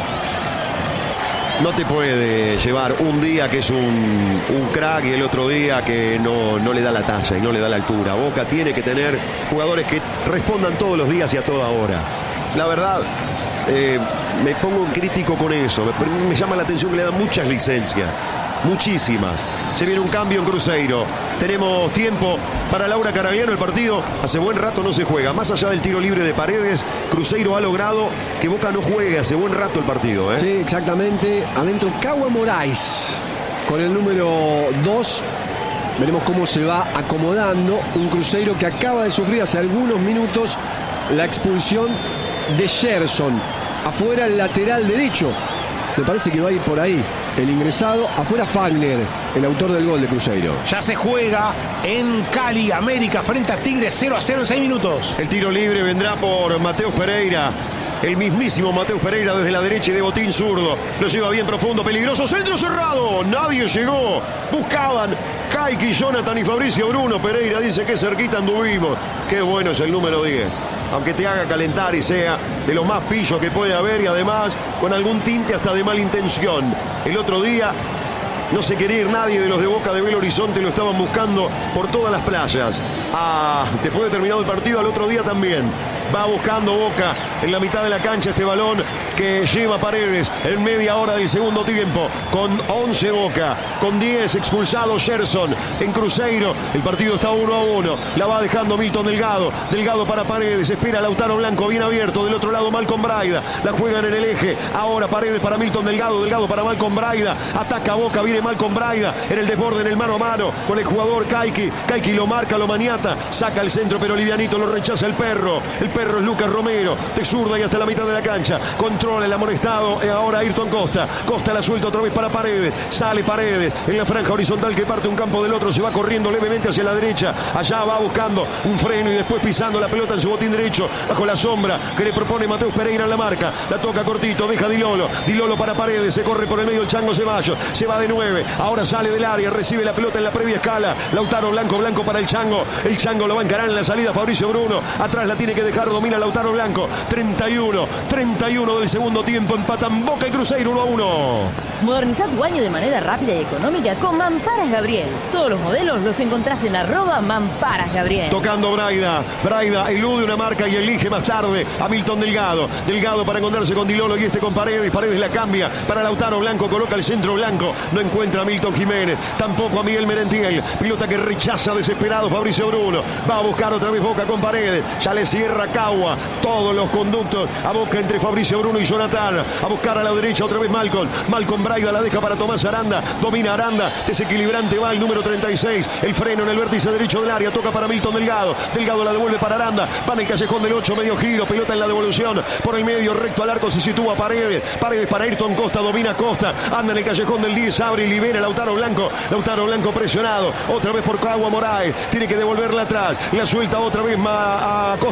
Speaker 1: No te puede llevar un día que es un, un crack y el otro día que no, no le da la talla y no le da la altura. Boca tiene que tener jugadores que respondan todos los días y a toda hora. La verdad, eh, me pongo crítico con eso. Me, me llama la atención que le dan muchas licencias. Muchísimas. Se viene un cambio en Cruzeiro. Tenemos tiempo para Laura Carabiano. El partido hace buen rato no se juega. Más allá del tiro libre de Paredes, Cruzeiro ha logrado que Boca no juegue hace buen rato el partido, ¿eh?
Speaker 2: Sí, exactamente. Adentro Cauã Moraes con el número dos. Veremos cómo se va acomodando un Cruzeiro que acaba de sufrir hace algunos minutos la expulsión de Gerson. Afuera el lateral derecho. Me parece que va a ir por ahí el ingresado. Afuera Fagner, el autor del gol de Cruzeiro.
Speaker 3: Ya se juega en Cali, América, frente a Tigres, cero a cero en seis minutos.
Speaker 1: El tiro libre vendrá por Mateus Pereira. El mismísimo Mateus Pereira desde la derecha y de botín zurdo. Lo lleva bien profundo, peligroso. Centro cerrado. Nadie llegó. Buscaban Kaiki, Jonathan y Fabricio Bruno. Pereira dice que cerquita anduvimos. Qué bueno es el número diez. Aunque te haga calentar y sea de los más pillos que puede haber y además con algún tinte hasta de mala intención. El otro día no se quería ir nadie de los de Boca de Belo Horizonte, lo estaban buscando por todas las playas. Ah, después de terminado el partido, al otro día también. Va buscando Boca en la mitad de la cancha este balón que lleva Paredes en media hora del segundo tiempo. Con once Boca, con diez expulsado Gerson en Cruzeiro. El partido está uno a uno. La va dejando Milton Delgado. Delgado para Paredes. Espera Lautaro Blanco bien abierto. Del otro lado Malcom Braida. La juegan en el eje. Ahora Paredes para Milton Delgado. Delgado para Malcom Braida. Ataca Boca. Viene Malcom Braida en el desborde, en el mano a mano con el jugador Kaiki. Kaiki lo marca, lo maniata. Saca el centro pero livianito. Lo rechaza el perro. El perro es Lucas Romero, de zurda y hasta la mitad de la cancha. Controla el amonestado. Ahora Ayrton Costa. Costa la suelta otra vez para Paredes. Sale Paredes en la franja horizontal que parte un campo del otro. Se va corriendo levemente hacia la derecha. Allá va buscando un freno y después pisando la pelota en su botín derecho. Bajo la sombra que le propone Mateus Pereira en la marca. La toca cortito. Deja Di Lolo. Di Lolo para Paredes. Se corre por el medio el Chango Ceballos. Se va de nueve. Ahora sale del área. Recibe la pelota en la previa escala. Lautaro Blanco. Blanco para el Chango. El Chango lo va a encarar en la salida Fabricio Bruno. Atrás la tiene que dejar. Domina Lautaro Blanco. treinta y uno. treinta y uno del segundo tiempo. Empatan Boca y Cruzeiro uno a uno.
Speaker 4: Moderniza tu baño de manera rápida y económica con Mamparas Gabriel. Todos los modelos los encontrás en arroba Mamparas Gabriel.
Speaker 1: Tocando Braida. Braida elude una marca y elige más tarde a Milton Delgado. Delgado para encontrarse con Di Lolo y este con Paredes. Paredes la cambia para Lautaro Blanco. Coloca el centro Blanco. No encuentra a Milton Jiménez. Tampoco a Miguel Merentiel. Pilota que rechaza desesperado Fabricio Bruno. Va a buscar otra vez Boca con Paredes. Ya le cierra Cauã. Todos los conductos a Boca entre Fabricio Bruno y Jonathan. A buscar a la derecha otra vez Malcom. Malcom Braida la deja para Tomás Aranda. Domina Aranda. Desequilibrante va el número treinta y seis. El freno en el vértice derecho del área. Toca para Milton Delgado. Delgado la devuelve para Aranda. Va en el callejón del ocho. Medio giro. Pelota en la devolución. Por el medio recto al arco se sitúa Paredes. Paredes para Ayrton Costa. Domina Costa. Anda en el callejón del diez. Abre y libera Lautaro Blanco. Lautaro Blanco presionado. Otra vez por Cauã Moraes. Tiene que devolverla atrás. La suelta otra vez a Costa para Paredes.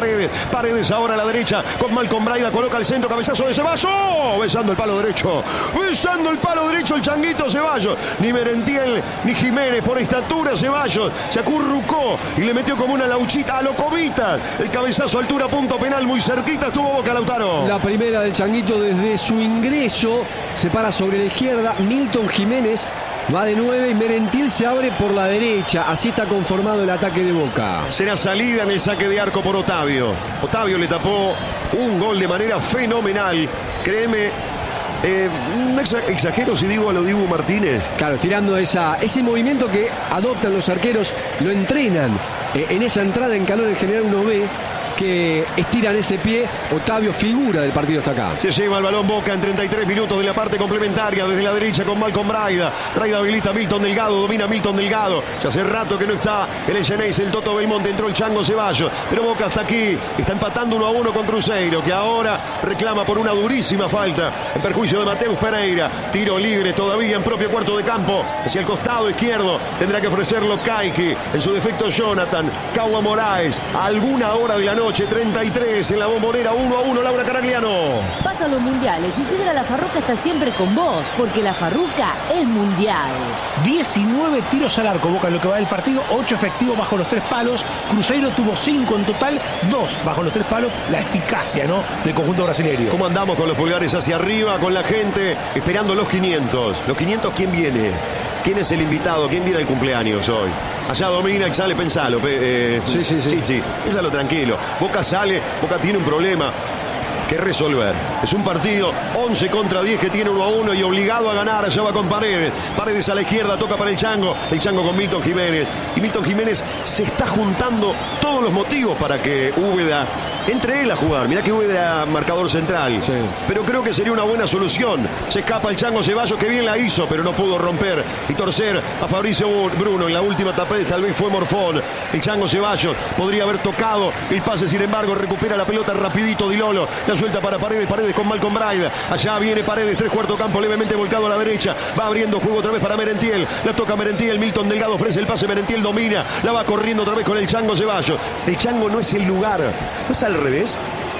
Speaker 1: Paredes. Paredes ahora a la derecha con Malcolm Braida. Coloca el centro, cabezazo de Ceballos. Besando el palo derecho. Besando el palo derecho el changuito Ceballos. Ni Merentiel ni Jiménez por estatura. Ceballos se acurrucó y le metió como una lauchita a Locovitas. El cabezazo altura, punto penal, muy cerquita estuvo Boca, Lautaro.
Speaker 2: La primera del changuito desde su ingreso. Se para sobre la izquierda. Milton Jiménez va de nueve y Merentiel se abre por la derecha. Así está conformado el ataque de Boca.
Speaker 1: Será salida en el saque de arco por Otavio. Otavio le tapó un gol de manera fenomenal. Créeme, eh, no exagero si digo a lo Dibu Martínez.
Speaker 2: Claro, tirando esa, ese movimiento que adoptan los arqueros, lo entrenan. Eh, en esa entrada en calor en general uno ve que estiran ese pie. Otavio, figura del partido, está acá.
Speaker 1: Se lleva el balón Boca en treinta y tres minutos de la parte complementaria. Desde la derecha con Malcolm Braida. Braida habilita a Milton Delgado. Domina Milton Delgado. Ya hace rato que no está el Echeneis, el Toto Belmonte. Entró el Chango Ceballos. Pero Boca hasta aquí. Está empatando uno a uno con Cruzeiro, que ahora reclama por una durísima falta en perjuicio de Mateus Pereira. Tiro libre todavía en propio cuarto de campo. Hacia el costado izquierdo. Tendrá que ofrecerlo Kaiki. En su defecto Jonathan. Caua Moraes. A alguna hora de la noche. treinta y tres en la Bombonera, uno a uno, Laura Caragliano.
Speaker 4: Pasan los mundiales y Sidra La Farruca está siempre con vos, porque La Farruca es mundial.
Speaker 3: diecinueve tiros al arco, Boca en lo que va del partido, ocho efectivos bajo los tres palos. Cruzeiro tuvo cinco en total, dos bajo los tres palos. La eficacia, ¿no?, del conjunto brasileño.
Speaker 1: ¿Cómo andamos con los pulgares hacia arriba, con la gente esperando los quinientos? Los quinientos, ¿quién viene? ¿Quién es el invitado? ¿Quién viene al cumpleaños hoy? Allá domina y sale, pensalo. Eh,
Speaker 2: sí, sí, sí.
Speaker 1: Sí, sí. Pénsalo tranquilo. Boca sale, Boca tiene un problema que resolver. Es un partido once contra diez que tiene uno a uno y obligado a ganar. Allá va con Paredes. Paredes a la izquierda, toca para el Chango. El Chango con Milton Jiménez. Y Milton Jiménez se está juntando todos los motivos para que Úbeda entre él a jugar. Mirá que Úbeda marcador central.
Speaker 2: Sí.
Speaker 1: Pero creo que sería una buena solución. Se escapa el Chango Ceballos, que bien la hizo, pero no pudo romper y torcer a Fabricio Bruno. En la última etapa tal vez fue Morfón. El Chango Ceballos podría haber tocado el pase, sin embargo recupera la pelota rapidito Di Lolo. La suelta para Paredes, Paredes con Malcolm Braida. Allá viene Paredes, tres cuarto campo, levemente volcado a la derecha. Va abriendo juego otra vez para Merentiel. La toca Merentiel, Milton Delgado ofrece el pase, Merentiel domina. La va corriendo otra vez con el Chango Ceballos. El Chango no es el lugar, no es al revés.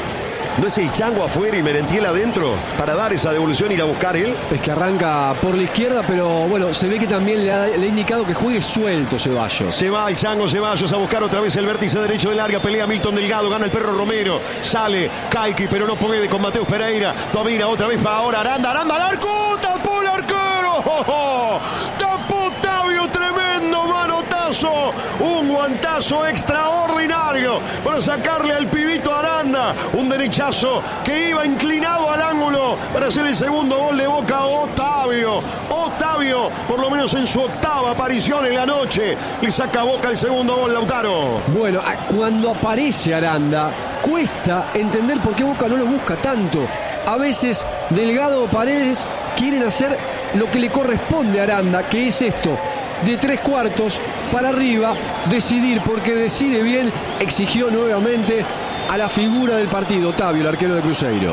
Speaker 1: ¿No es el Chango afuera y Merentiel adentro para dar esa devolución y ir a buscar él?
Speaker 2: Es que arranca por la izquierda, pero bueno, se ve que también le ha, le ha indicado que juegue suelto Ceballos.
Speaker 1: Se va el Chango Ceballos a buscar otra vez el vértice derecho del área. Pelea Milton Delgado, gana el Perro Romero. Sale Kaiki, pero no puede con Mateus Pereira. Domina otra vez para ahora Aranda. Aranda al arco. ¡Tapó el arquero! ¡Oh, oh! ¡Tapó Otavio! ¡Tremendo manotazo! Un guantazo extraordinario para sacarle al pibito Aranda. Un derechazo que iba inclinado al ángulo para hacer el segundo gol de Boca. Otavio, Otavio, por lo menos en su octava aparición en la noche, le saca a Boca el segundo gol, Lautaro.
Speaker 2: Bueno, cuando aparece Aranda, cuesta entender por qué Boca no lo busca tanto. A veces Delgado o Paredes quieren hacer lo que le corresponde a Aranda, que es esto, de tres cuartos para arriba, decidir, porque decide bien. Exigió nuevamente a la figura del partido, Otavio, el arquero de Cruzeiro.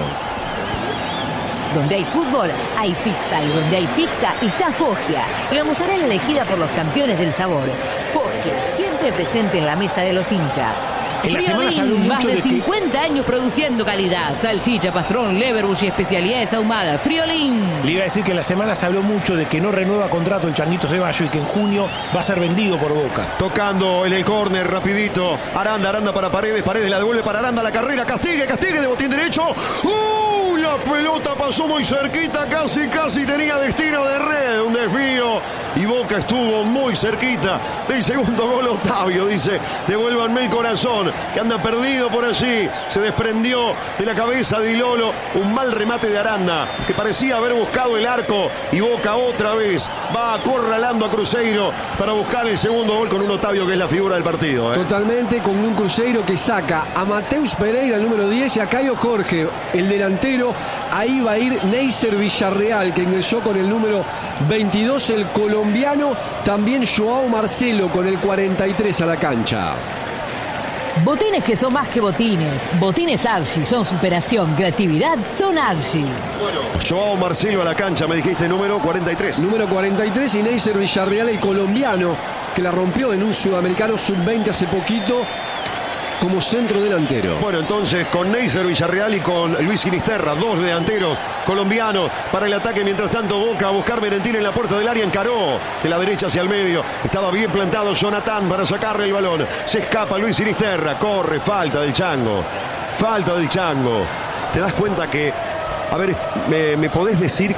Speaker 4: Donde hay fútbol, hay pizza. Y donde hay pizza, está Foggia. La mozzarella elegida por los campeones del sabor. Foggia, siempre presente en la mesa de los hinchas.
Speaker 3: En la semana se habló
Speaker 4: Friolín,
Speaker 3: mucho
Speaker 4: más de,
Speaker 3: de que-
Speaker 4: cincuenta años produciendo calidad. Salchicha, pastrón, leverbush y especialidades ahumadas. Friolín.
Speaker 3: Le iba a decir que en la semana se habló mucho de que no renueva contrato el Changuito Ceballos y que en junio va a ser vendido por Boca.
Speaker 1: Tocando en el córner, rapidito. Aranda, Aranda para Paredes. Paredes la devuelve para Aranda. La carrera, castigue, castigue de botín derecho. ¡Uh! La pelota pasó muy cerquita. Casi, casi tenía destino de red. Un desvío. Y Boca estuvo muy cerquita del segundo gol. Otavio dice: devuélvanme el corazón, que anda perdido por allí. Se desprendió de la cabeza de Di Lolo. Un mal remate de Aranda, que parecía haber buscado el arco. Y Boca otra vez va acorralando a Cruzeiro para buscar el segundo gol con un Otavio que es la figura del partido, ¿eh?
Speaker 2: Totalmente, con un Cruzeiro que saca a Mateus Pereira, el número diez, y a Caio Jorge, el delantero. Ahí va a ir Neisser Villarreal, que ingresó con el número veintidós, el colombiano. También Joao Marcelo con el cuarenta y tres a la cancha.
Speaker 4: Botines que son más que botines. Botines Archie son superación, creatividad, son Archie.
Speaker 1: Joao Marcelo a la cancha, me dijiste número cuarenta y tres.
Speaker 2: Número cuarenta y tres y Neisser Villarreal, el colombiano, que la rompió en un sudamericano sub veinte hace poquito como centro delantero.
Speaker 1: Bueno, entonces con Neisser Villarreal y con Luis Sinisterra, dos delanteros colombianos para el ataque. Mientras tanto, Boca a buscar Merentiel en la puerta del área, encaró de la derecha hacia el medio. Estaba bien plantado Jonathan para sacarle el balón. Se escapa Luis Sinisterra, corre, falta del Chango. Falta del Chango. Te das cuenta que, a ver, me, me podés decir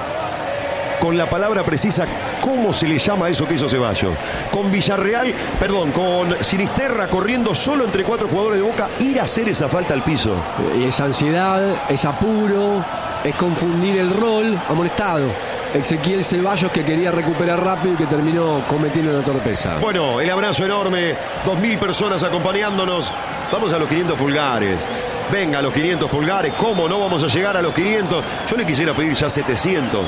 Speaker 1: con la palabra precisa cómo se le llama a eso que hizo Ceballos. Con Villarreal, perdón, con Sinisterra corriendo solo entre cuatro jugadores de Boca, ir a hacer esa falta al piso.
Speaker 2: Y es ansiedad, es apuro, es confundir el rol. Amonestado Ezequiel Ceballos, que quería recuperar rápido y que terminó cometiendo una torpeza.
Speaker 1: Bueno, el abrazo enorme, dos mil personas acompañándonos. Vamos a los quinientos pulgares. Venga, a los quinientos pulgares. ¿Cómo no vamos a llegar a los quinientos? Yo le quisiera pedir ya setecientos.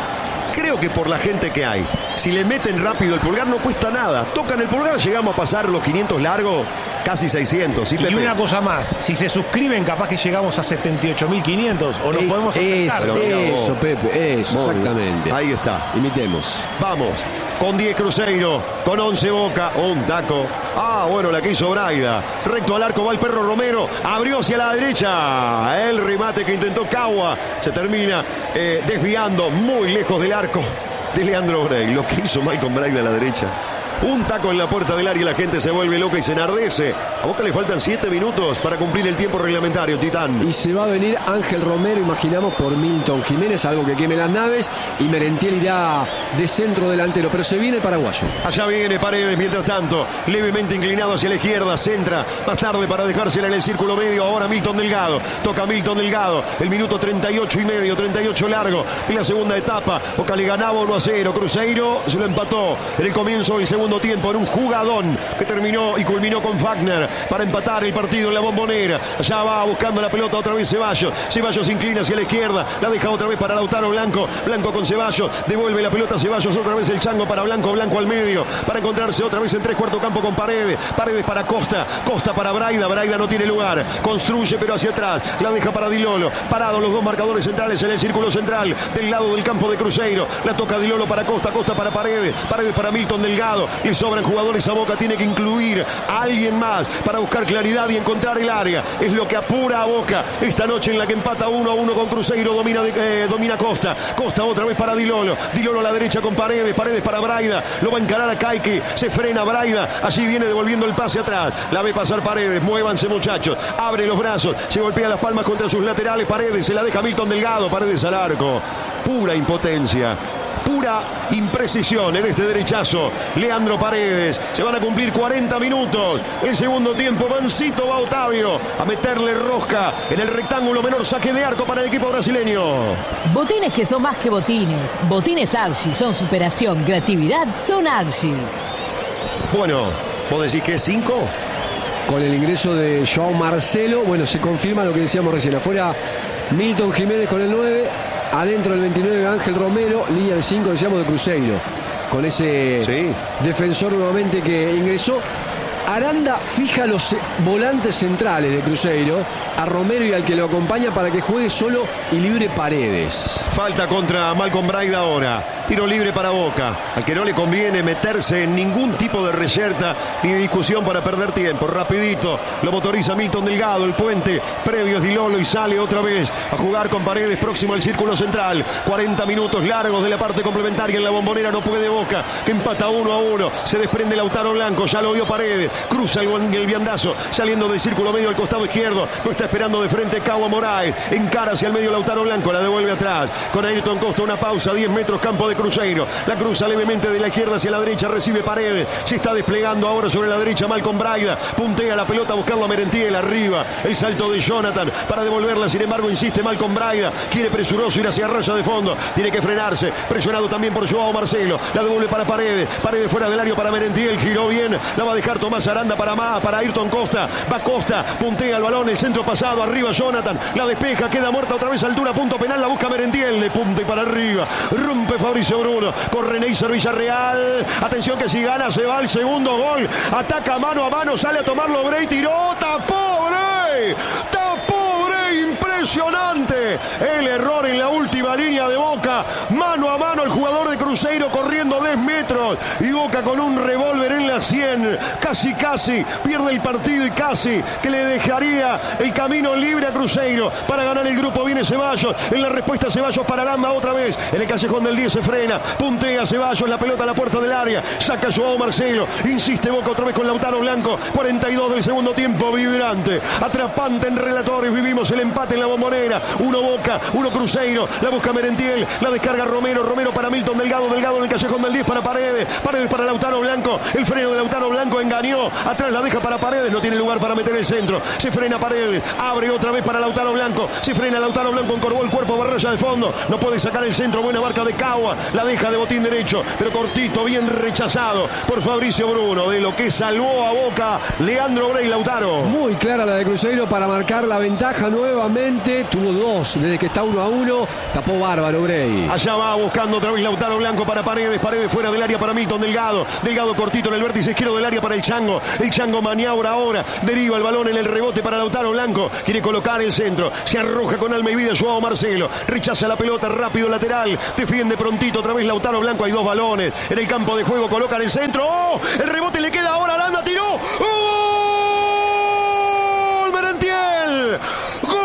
Speaker 1: Creo que por la gente que hay, si le meten rápido el pulgar no cuesta nada. Tocan el pulgar, llegamos a pasar los quinientos largos, casi seiscientos. ¿Sí,
Speaker 3: y
Speaker 1: Pepe?
Speaker 3: una cosa más, si se suscriben capaz que llegamos a setenta y ocho mil quinientos o nos
Speaker 2: Es,
Speaker 3: podemos acercar.
Speaker 2: eso, eso, Pepe, eso,
Speaker 1: Muy
Speaker 2: exactamente.
Speaker 1: bien. Ahí está.
Speaker 2: Imitemos.
Speaker 1: Vamos, con diez Cruzeiro, con once Boca, un taco. Ah, bueno, la que hizo Braida. Recto al arco va el Perro Romero, abrió hacia la derecha. El remate que intentó Cagua se termina eh, desviando muy lejos del arco de Leandro Bray. Lo que hizo Malcolm Braida a la derecha. Un taco en la puerta del área y la gente se vuelve loca y se enardece. A Boca le faltan siete minutos para cumplir el tiempo reglamentario, Titán.
Speaker 2: Y se va a venir Ángel Romero, imaginamos, por Milton Jiménez, algo que queme las naves. Y Merentiel irá de centro delantero, pero se viene el paraguayo.
Speaker 1: Allá viene Paredes, mientras tanto, levemente inclinado hacia la izquierda, centra, más tarde para dejársela en el círculo medio. Ahora Milton Delgado, toca Milton Delgado, el minuto treinta y ocho y medio, treinta y ocho largo en la segunda etapa. Boca le ganaba uno a cero, Cruzeiro se lo empató en el comienzo del segundo tiempo en un jugadón que terminó y culminó con Wagner para empatar el partido en la Bombonera. Allá va buscando la pelota otra vez Ceballos. Ceballos se inclina hacia la izquierda, la deja otra vez para Lautaro Blanco. Blanco con Ceballos, devuelve la pelota a Ceballos, otra vez el Chango para Blanco, Blanco al medio para encontrarse otra vez en tres cuarto campo con Paredes. Paredes para Costa, Costa para Braida. Braida no tiene lugar, construye pero hacia atrás, la deja para Dilolo. Parados los dos marcadores centrales en el círculo central del lado del campo de Cruzeiro. La toca Dilolo para Costa, Costa para Paredes, Paredes para Milton Delgado. Le sobran jugadores a Boca, tiene que incluir a alguien más para buscar claridad y encontrar el área. Es lo que apura a Boca esta noche en la que empata uno a uno con Cruzeiro. Domina, eh, domina Costa, Costa otra vez para Dilolo. Dilolo a la derecha con Paredes, Paredes para Braida. Lo va a encarar a Caique, se frena Braida. Allí viene devolviendo el pase atrás. La ve pasar Paredes, muévanse muchachos. Abre los brazos, se golpea las palmas contra sus laterales. Paredes se la deja Milton Delgado. Paredes al arco. Pura impotencia. Pura imprecisión en este derechazo. Leandro Paredes. Se van a cumplir cuarenta minutos. El segundo tiempo. Mancito va Otavio a meterle rosca en el rectángulo menor. Saque de arco para el equipo brasileño.
Speaker 4: Botines que son más que botines. Botines Archie son superación, creatividad, son Archie.
Speaker 1: Bueno, ¿vos decís que es cinco?
Speaker 2: Con el ingreso de Joao Marcelo, bueno, se confirma lo que decíamos recién. Afuera Milton Jiménez con el nueve. Adentro el veintinueve Ángel Romero, línea de cinco, decíamos, de Cruzeiro. Con ese sí. defensor nuevamente que ingresó. Aranda fija los volantes centrales de Cruzeiro, a Romero y al que lo acompaña para que juegue solo y libre Paredes.
Speaker 1: Falta contra Malcolm Braida ahora. Tiro libre para Boca. Al que no le conviene meterse en ningún tipo de reyerta ni de discusión para perder tiempo. Rapidito lo motoriza Milton Delgado. El puente previo es Dilolo y sale otra vez a jugar con Paredes próximo al círculo central. cuarenta minutos largos de la parte complementaria en la Bombonera. No puede Boca, que empata uno a uno. Se desprende Lautaro Blanco. Ya lo vio Paredes. Cruza el, el viandazo saliendo del círculo medio al costado izquierdo. Lo está esperando de frente Cagua Moraes. Encara hacia el medio Lautaro Blanco. La devuelve atrás. Con Ayrton Costa una pausa. diez metros campo de Cruzeiro. La cruza levemente de la izquierda hacia la derecha. Recibe Paredes. Se está desplegando ahora sobre la derecha Malcolm Braida. Puntea la pelota a buscarlo a Merentiel. Arriba el salto de Jonathan para devolverla. Sin embargo insiste Malcolm Braida. Quiere presuroso ir hacia raya de fondo. Tiene que frenarse. Presionado también por Joao Marcelo. La devuelve para Paredes. Paredes fuera del área para Merentiel. Giró bien. La va a dejar Tomás Aranda para más. Para Ayrton Costa. Va Costa. Puntea el balón. El centro pasado. Arriba Jonathan. La despeja. Queda muerta otra vez a altura. Punto penal. La busca Merentiel. De punta y para arriba. Rompe Fabricio Bruno. Corre Neisser Villarreal. Atención que si gana se va el segundo gol. Ataca mano a mano. Sale a tomarlo Bray. Tiró. Tapó Bray. Tapó Bray. Impresionante. Impresionante el error en la última línea de Boca. Mano a mano el jugador de Cruzeiro corriendo diez metros. Y Boca con un revólver en la cien. Casi, casi pierde el partido y casi que le dejaría el camino libre a Cruzeiro para ganar el grupo. Viene Ceballos. En la respuesta Ceballos para Gamba otra vez. En el callejón del diez se frena. Puntea Ceballos. La pelota a la puerta del área. Saca Joao Marcelo. Insiste Boca otra vez con Lautaro Blanco. cuarenta y dos del segundo tiempo. Vibrante. Atrapante en relatores. Vivimos el empate en la Bombonera. Uno Boca. Uno Cruzeiro. La busca Merentiel. La descarga Romero. Romero para Milton Delgado. Delgado en el callejón del diez para Paredes. Paredes para Lautaro Blanco. El freno de Lautaro Blanco engañó. Atrás la deja para Paredes. No tiene lugar para meter el centro. Se frena Paredes. Abre otra vez para Lautaro Blanco. Se frena Lautaro Blanco. Encorvó el cuerpo. Barraya de fondo. No puede sacar el centro. Buena marca de Cagua. La deja de botín derecho. Pero cortito. Bien rechazado por Fabricio Bruno. De lo que salvó a Boca Leandro Brey Lautaro.
Speaker 2: Muy clara la de Cruzeiro para marcar la ventaja nuevamente. Tuvo dos desde que está uno a uno. Tapó bárbaro Brey.
Speaker 1: Allá va buscando otra vez Lautaro Blanco para Paredes. Paredes fuera del área para Milton Delgado. Delgado cortito en el vértice izquierdo del área para el Chango. El Chango maniobra ahora. Deriva el balón en el rebote para Lautaro Blanco. Quiere colocar el centro. Se arroja con alma y vida Joao Marcelo. Rechaza la pelota. Rápido lateral. Defiende prontito otra vez Lautaro Blanco. Hay dos balones en el campo de juego. Colocan el centro. ¡Oh! El rebote le queda ahora. Landa tiró. ¡Gol! Merentiel. ¡Gol!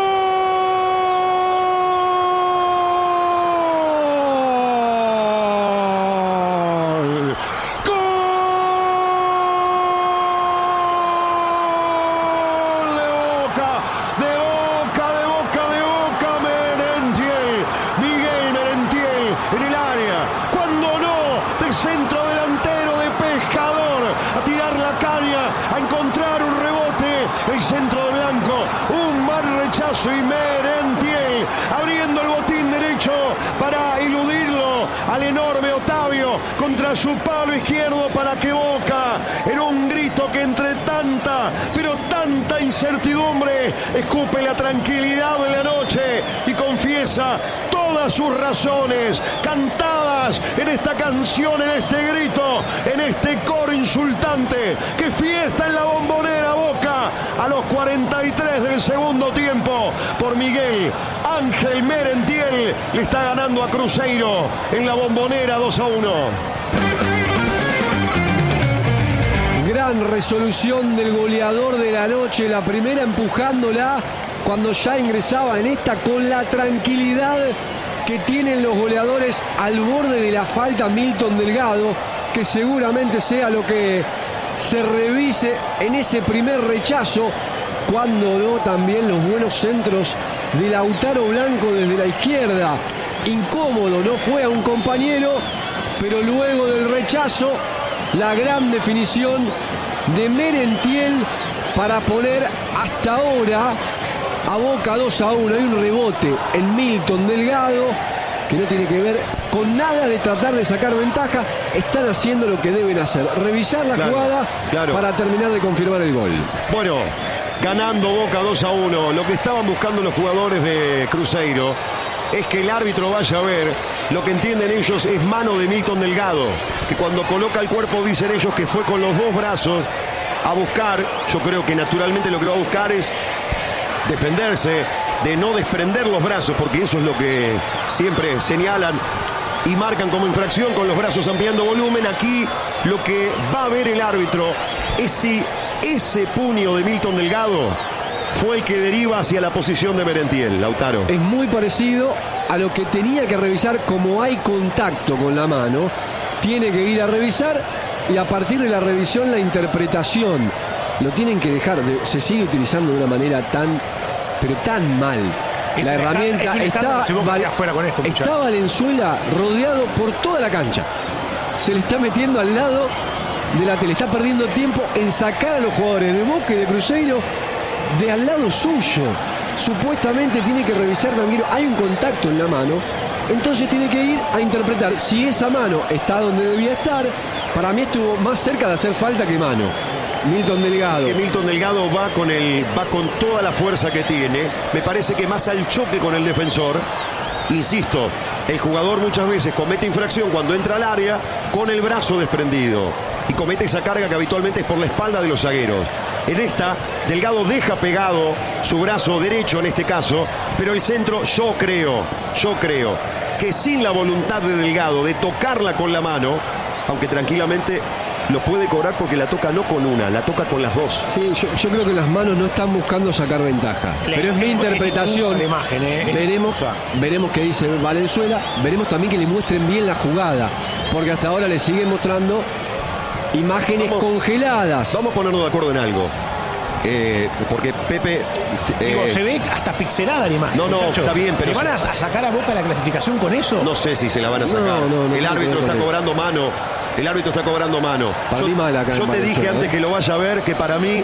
Speaker 1: Centro delantero de Pescador a tirar la caña, a encontrar un rebote, el centro de Blanco, un mal rechazo y Merentiel abriendo el botín derecho para eludirlo al enorme Otavio contra su palo izquierdo para que Boca, en un grito que entre tanta, pero tanta incertidumbre, escupe la tranquilidad de la noche y confiesa todas sus razones cantadas en esta canción, en este grito, en este coro insultante. ¡Qué fiesta en la Bombonera! Boca a los cuarenta y tres del segundo tiempo por Miguel Ángel Merentiel le está ganando a Cruzeiro en la Bombonera dos a uno.
Speaker 2: Gran resolución del goleador de la noche, la primera empujándola cuando ya ingresaba en esta con la tranquilidad que tienen los goleadores al borde de la falta. Milton Delgado, que seguramente sea lo que se revise en ese primer rechazo, cuando no también los buenos centros de Lautaro Blanco desde la izquierda. Incómodo, no fue a un compañero, pero luego del rechazo, la gran definición de Merentiel para poner hasta ahora a Boca dos a uno. Hay un rebote en Milton Delgado que no tiene que ver con nada de tratar de sacar ventaja. Están haciendo lo que deben hacer, revisar la claro, jugada claro. para terminar de confirmar el gol.
Speaker 1: Bueno, ganando Boca dos a uno. Lo que estaban buscando los jugadores de Cruzeiro es que el árbitro vaya a ver. Lo que entienden ellos es mano de Milton Delgado, que cuando coloca el cuerpo dicen ellos que fue con los dos brazos a buscar. Yo creo que naturalmente lo que va a buscar es defenderse, de no desprender los brazos, porque eso es lo que siempre señalan y marcan como infracción, con los brazos ampliando volumen. Aquí lo que va a ver el árbitro es si ese puño de Milton Delgado fue el que deriva hacia la posición de Merentiel, Lautaro.
Speaker 2: Es muy parecido a lo que tenía que revisar. Como hay contacto con la mano, tiene que ir a revisar, y a partir de la revisión la interpretación lo tienen que dejar. De, se sigue utilizando de una manera tan, pero tan mal.
Speaker 3: Es
Speaker 2: la herramienta está, val,
Speaker 3: con esto,
Speaker 2: está Valenzuela rodeado por toda la cancha. Se le está metiendo al lado de la tele, está perdiendo tiempo en sacar a los jugadores de Boca y de Cruzeiro de al lado suyo. Supuestamente tiene que revisar también. Hay un contacto en la mano, entonces tiene que ir a interpretar si esa mano está donde debía estar. Para mí estuvo más cerca de hacer falta que mano Milton Delgado.
Speaker 1: Que Milton Delgado va con el va con toda la fuerza que tiene. Me parece que más al choque con el defensor. Insisto, el jugador muchas veces comete infracción cuando entra al área con el brazo desprendido. y comete esa carga que habitualmente es por la espalda de los zagueros. En esta, Delgado deja pegado su brazo derecho en este caso, pero el centro, yo creo, yo creo que sin la voluntad de Delgado de tocarla con la mano, aunque tranquilamente lo puede cobrar porque la toca no con una, la toca con las dos.
Speaker 2: Sí, yo, yo creo que las manos no están buscando sacar ventaja.
Speaker 3: Le,
Speaker 2: pero es mi interpretación.
Speaker 3: La imagen, ¿eh?
Speaker 2: Veremos, veremos qué dice Valenzuela. Veremos también que le muestren bien la jugada, porque hasta ahora le siguen mostrando imágenes vamos, congeladas.
Speaker 1: Vamos a ponernos de acuerdo en algo. Eh, porque Pepe eh,
Speaker 3: Digo, se ve hasta pixelada la imagen.
Speaker 1: No, no,
Speaker 3: muchachos.
Speaker 1: está bien, pero
Speaker 3: ¿Le van a, a sacar a Boca la clasificación con eso?
Speaker 1: No sé si se la van a sacar.
Speaker 2: No, no, no,
Speaker 1: el árbitro está cobrando mano. El árbitro está cobrando mano.
Speaker 2: Para
Speaker 1: yo
Speaker 2: mí mal acá
Speaker 1: yo te dije ¿eh? antes que lo vaya a ver que para mí,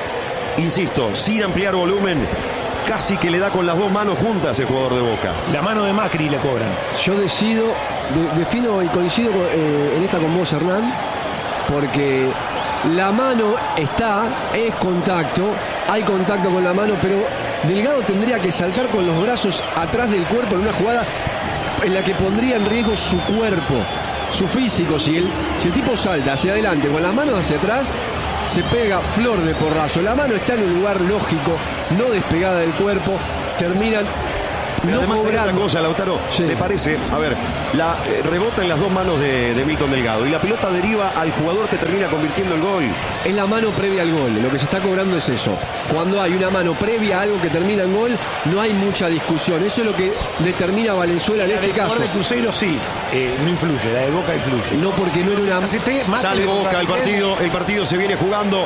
Speaker 1: insisto, sin ampliar volumen, casi que le da con las dos manos juntas el jugador de Boca.
Speaker 3: La mano de Macri le cobran.
Speaker 2: Yo decido, de, defino y coincido con, eh, en esta con vos, Hernán, porque la mano está, es contacto, hay contacto con la mano, pero Delgado tendría que saltar con los brazos atrás del cuerpo en una jugada en la que pondría en riesgo su cuerpo, su físico. Si el, si el tipo salta hacia adelante con las manos hacia atrás, se pega flor de porrazo. La mano está en un lugar lógico, no despegada del cuerpo, terminan
Speaker 1: Pero
Speaker 2: no
Speaker 1: además hay
Speaker 2: cobrando.
Speaker 1: otra cosa, Lautaro,
Speaker 2: Sí.
Speaker 1: me parece, a ver, la eh, rebota en las dos manos de, de Milton Delgado y la pelota deriva al jugador que termina convirtiendo el gol.
Speaker 2: Es la mano previa al gol, lo que se está cobrando es eso. Cuando hay una mano previa a algo que termina en gol, no hay mucha discusión. Eso es lo que determina Valenzuela en
Speaker 3: La
Speaker 2: este
Speaker 3: del
Speaker 2: caso.
Speaker 3: jugador de Cruzeiro sí, eh, no influye, la de Boca influye.
Speaker 2: No, porque no era una...
Speaker 3: Hacete Macri
Speaker 1: Sale
Speaker 3: contra
Speaker 1: Boca, el
Speaker 3: Miguel.
Speaker 1: partido, el partido se viene jugando.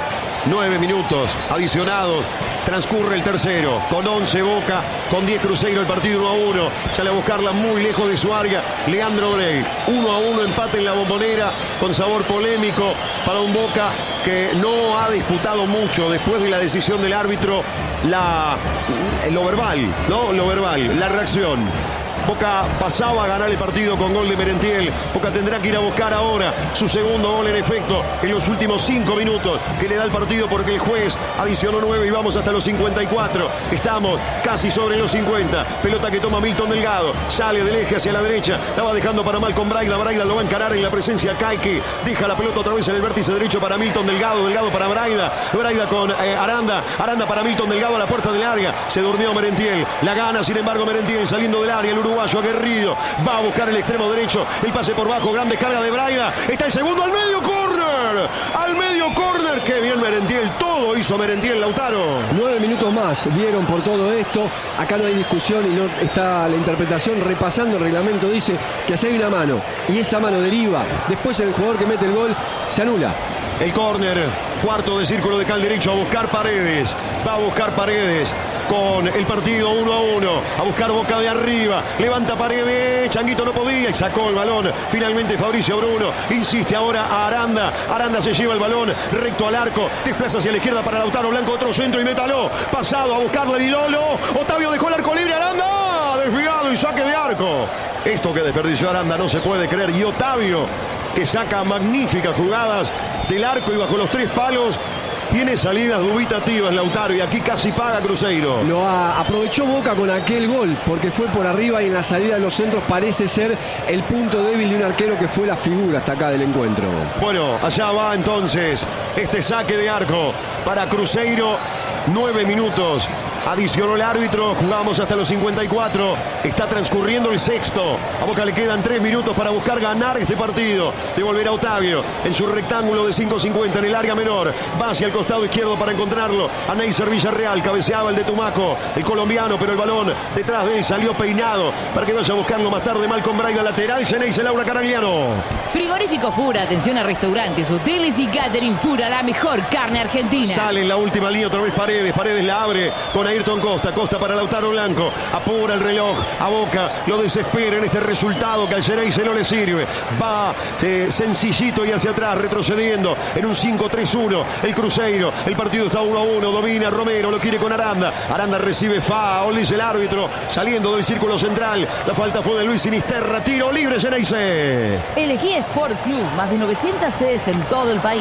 Speaker 1: Nueve minutos adicionados. Transcurre el tercero. Con once Boca, con diez Cruzeiro, el partido uno a uno. Sale a buscarla muy lejos de su área Leandro Brey. uno a uno, empate en la Bombonera, con sabor polémico para un Boca que no ha disputado mucho después de la decisión del árbitro. La, lo verbal, ¿no? Lo verbal, la reacción. Boca pasaba a ganar el partido con gol de Merentiel. Boca tendrá que ir a buscar ahora su segundo gol en efecto en los últimos cinco minutos que le da el partido, porque el juez adicionó nueve y vamos hasta los cincuenta y cuatro. Estamos casi sobre los cincuenta. Pelota que toma Milton Delgado. Sale del eje hacia la derecha. La va dejando para Malcolm Braida. Braida lo va a encarar en la presencia Caique. Deja la pelota otra vez en el vértice derecho para Milton Delgado. Delgado para Braida. Braida con eh, Aranda. Aranda para Milton Delgado a la puerta del área. Se durmió Merentiel. La gana, sin embargo, Merentiel saliendo del área. El uruguayo aguerrido va a buscar el extremo derecho. El pase por bajo. Gran descarga de Braida. Está el segundo al medio. Córner. Al medio córner. Qué bien Merentiel. Todo hizo Merentiel, Lautaro.
Speaker 2: Nueve minutos más dieron por todo esto. Acá no hay discusión y no está la interpretación. Repasando el reglamento dice que si hay una mano y esa mano deriva, después el jugador que mete el gol se anula.
Speaker 1: El córner, cuarto de círculo de cal derecho, a buscar Paredes. Va a buscar Paredes con el partido uno a uno. A buscar Boca de arriba. Levanta Paredes. Changuito no podía y sacó el balón. Finalmente Fabricio Bruno. Insiste ahora a Aranda. Aranda se lleva el balón recto al arco. Desplaza hacia la izquierda para Lautaro Blanco. Otro centro y métalo. Pasado a buscarle Dilolo. Otavio dejó el arco libre. Aranda. Desviado y saque de arco. Esto que desperdició Aranda no se puede creer. Y Otavio, que saca magníficas jugadas del arco y bajo los tres palos, tiene salidas dubitativas Lautaro, y aquí casi paga Cruzeiro.
Speaker 2: Lo ha, aprovechó Boca con aquel gol porque fue por arriba y en la salida de los centros parece ser el punto débil de un arquero que fue la figura hasta acá del encuentro.
Speaker 1: Bueno, allá va entonces este saque de arco para Cruzeiro. Nueve minutos. Adicionó el árbitro, jugamos hasta los cincuenta y cuatro. Está transcurriendo el sexto. A Boca le quedan tres minutos para buscar ganar este partido. Devolver a Otavio en su rectángulo de cinco cincuenta en el área menor. Va hacia el costado izquierdo para encontrarlo a Neisser Villarreal. Cabeceaba el de Tumaco, el colombiano, pero el balón detrás de él salió peinado para que vaya a buscarlo más tarde Malcolm Braida, lateral. Neisser Laura Caragliano.
Speaker 4: Frigorífico Fura, atención a restaurantes, hoteles y catering. Fura, la mejor carne argentina.
Speaker 1: Sale en la última línea otra vez Paredes. Paredes la abre con Ayrton Costa. Costa para Lautaro Blanco. Apura el reloj. A Boca lo desespera en este resultado que al Xeneize no le sirve. Va eh, sencillito y hacia atrás, retrocediendo en un cinco tres uno. El Cruzeiro. El partido está uno a uno. Domina Romero. Lo quiere con Aranda. Aranda recibe foul, dice el árbitro. Saliendo del círculo central. La falta fue de Luis Sinisterra. Tiro libre Xeneize.
Speaker 4: Elegí Sport Club, más de novecientas sedes en todo el país.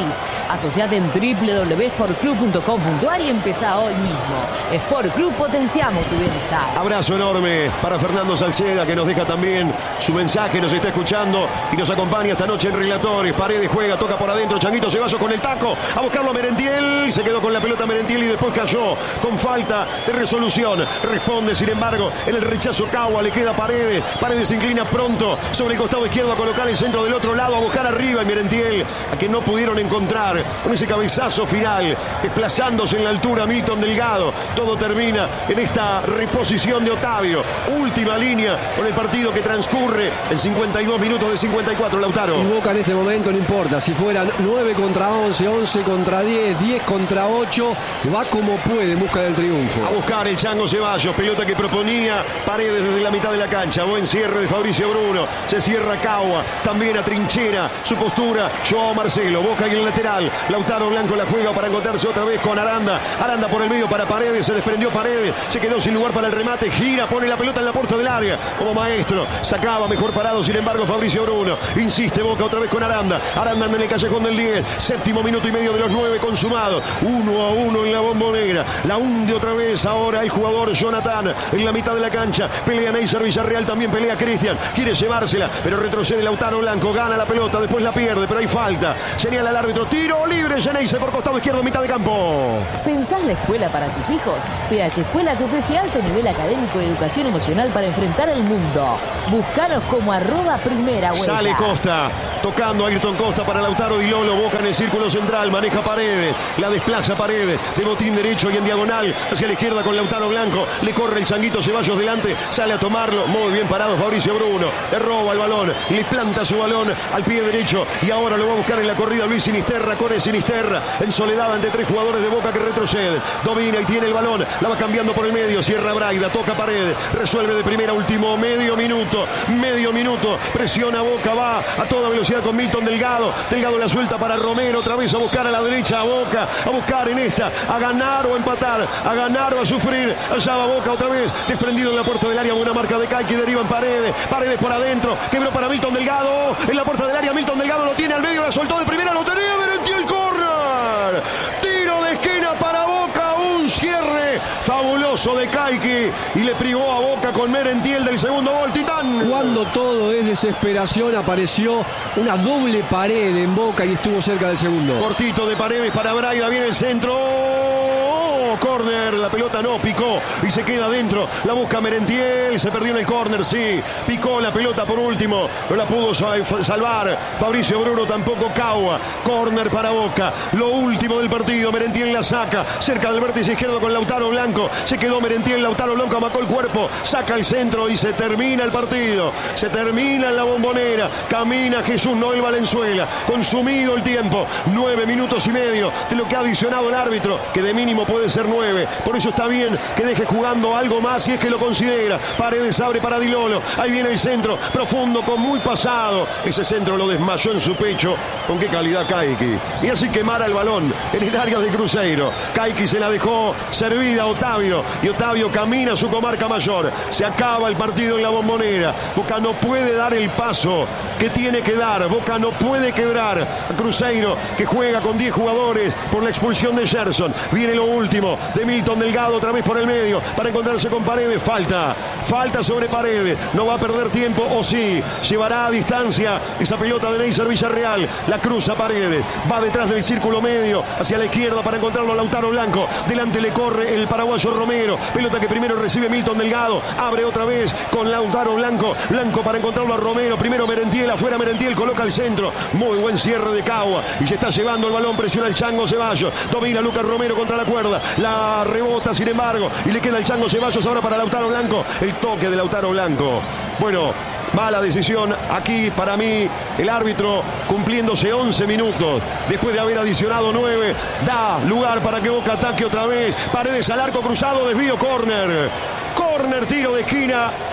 Speaker 4: Asociate en doble u doble u doble u punto sport club punto com punto a r y empezá hoy mismo. Sport Club, potenciamos tu bienestar.
Speaker 1: Abrazo enorme para Fernando Salceda, que nos deja también su mensaje, nos está escuchando y nos acompaña esta noche en Relatores. Paredes juega, toca por adentro, Changuito Ceballos con el taco, a buscarlo a Merentiel, se quedó con la pelota Merentiel y después cayó con falta de resolución. Responde, sin embargo, en el rechazo Cagua, le queda Paredes, Paredes se inclina pronto sobre el costado izquierdo a colocar el centro del otro lado, a buscar arriba y Merentiel, a que no pudieron encontrar con ese cabezazo final, desplazándose en la altura Milton Delgado. Todo termina en esta reposición de Otavio. Última línea con el partido que transcurre en cincuenta y dos minutos de cincuenta y cuatro, Lautaro.
Speaker 2: Y Boca en este momento no importa, si fueran nueve contra once, once contra diez, diez contra ocho, va como puede en busca del triunfo.
Speaker 1: A buscar el Chango Ceballos, pelota que proponía Paredes desde la mitad de la cancha. Buen cierre de Fabricio Bruno, se cierra Cagua, también a trinchera su postura Joao Marcelo. Boca en el lateral, Lautaro Blanco la juega para encontrarse otra vez con Aranda. Aranda por el medio para Paredes, se desprendió Paredes, se quedó sin lugar para el remate, gira, pone la pelota en la puerta del área como maestro, sacaba mejor parado, sin embargo Fabricio Bruno, insiste Boca otra vez con Aranda, Aranda en el callejón del diez, séptimo minuto y medio de los nueve consumado, uno a uno en la Bombonera, la hunde otra vez ahora el jugador Jonathan en la mitad de la cancha, pelea Neisser Villarreal, también pelea Cristian, quiere llevársela, pero retrocede Lautaro Blanco, gana la pelota, después la pierde, pero hay falta, señala el árbitro, tiro libre, Geneise por costado izquierdo, mitad de campo.
Speaker 4: ¿Pensás la escuela para tus hijos? P H Escuela te ofrece alto nivel académico y educación emocional para enfrentar el mundo. Búscanos como arroba primera huella.
Speaker 1: Sale Costa, tocando a Ayrton Costa para Lautaro Di Lolo, Boca en el círculo central, maneja Paredes, la desplaza Paredes, de botín derecho y en diagonal, hacia la izquierda con Lautaro Blanco, le corre el Changuito Ceballos delante, sale a tomarlo, muy bien parado Fabricio Bruno, le roba el balón, le planta su balón al pie derecho y ahora lo va a buscar en la corrida Luis Sinisterra, corre Sinisterra, en soledad ante tres jugadores de Boca que retroceden, domina y tiene el balón, la va cambiando por el medio, cierra Braida, toca Paredes, resuelve de primera, último medio minuto, medio minuto, presiona Boca, va a toda velocidad con Milton Delgado, Delgado la suelta para Romero, otra vez a buscar a la derecha a Boca, a buscar en esta, a ganar o a empatar, a ganar o a sufrir, allá va Boca otra vez, desprendido en la puerta del área, buena marca de Cay que deriva en Paredes, Paredes por adentro, quebró para Milton Delgado, en la puerta del área, Milton Delgado lo tiene al medio, la soltó de primera, lo tenía, Merentiel, córner, tiro de esquina para Boca, un cierre fabuloso de Caiqui y le privó a Boca con Merentiel del segundo gol, Titán.
Speaker 2: Cuando todo es desesperación, apareció una doble pared en Boca y estuvo cerca del segundo.
Speaker 1: Cortito de Paredes para Braida, viene el centro. Oh, córner, la pelota no, picó y se queda adentro, la busca Merentiel, se perdió en el córner, sí, picó la pelota por último, no la pudo salvar Fabricio Bruno, tampoco Cagua, córner para Boca, lo último del partido, Merentiel la saca, cerca del vértice izquierdo con Lautaro Blanco, se quedó Merentiel, Lautaro Blanco amacó el cuerpo, saca el centro y se termina el partido, se termina en la Bombonera, camina Jesús Noel Valenzuela, consumido el tiempo, nueve minutos y medio de lo que ha adicionado el árbitro, que de mínimo puede ser nueve, por eso está bien que deje jugando algo más si es que lo considera. Paredes abre para Di Lolo, ahí viene el centro, profundo con muy pasado, ese centro lo desmayó en su pecho, con qué calidad Caiqui, y así quemara el balón en el área de Cruzeiro, Caiqui se la dejó servida a Otavio, y Otavio camina a su comarca mayor, se acaba el partido en la Bombonera, Boca no puede dar el paso que tiene que dar, Boca no puede quebrar a Cruzeiro, que juega con diez jugadores por la expulsión de Gerson, viene lo último de Milton Delgado otra vez por el medio para encontrarse con Paredes, falta, falta sobre Paredes, no va a perder tiempo, o sí, llevará a distancia esa pelota de Neisser Villarreal, la cruza Paredes, va detrás del círculo medio, hacia la izquierda para encontrarlo a Lautaro Blanco, delante le corre el paraguayo Romero, pelota que primero recibe Milton Delgado, abre otra vez con Lautaro Blanco, Blanco para encontrarlo a Romero, primero Merentiel, afuera Merentiel, coloca el centro, muy buen cierre de Cagua, y se está llevando el balón, presiona el Chango Ceballos, domina Lucas Romero contra la cuerda, la rebota sin embargo, y le queda el Chango Ceballos ahora para Lautaro Blanco, el toque de Lautaro Blanco, bueno, mala decisión aquí para mí, el árbitro cumpliéndose once minutos, después de haber adicionado nueve, da lugar para que Boca ataque otra vez, Paredes al arco cruzado, desvío, córner, córner, tiro de esquina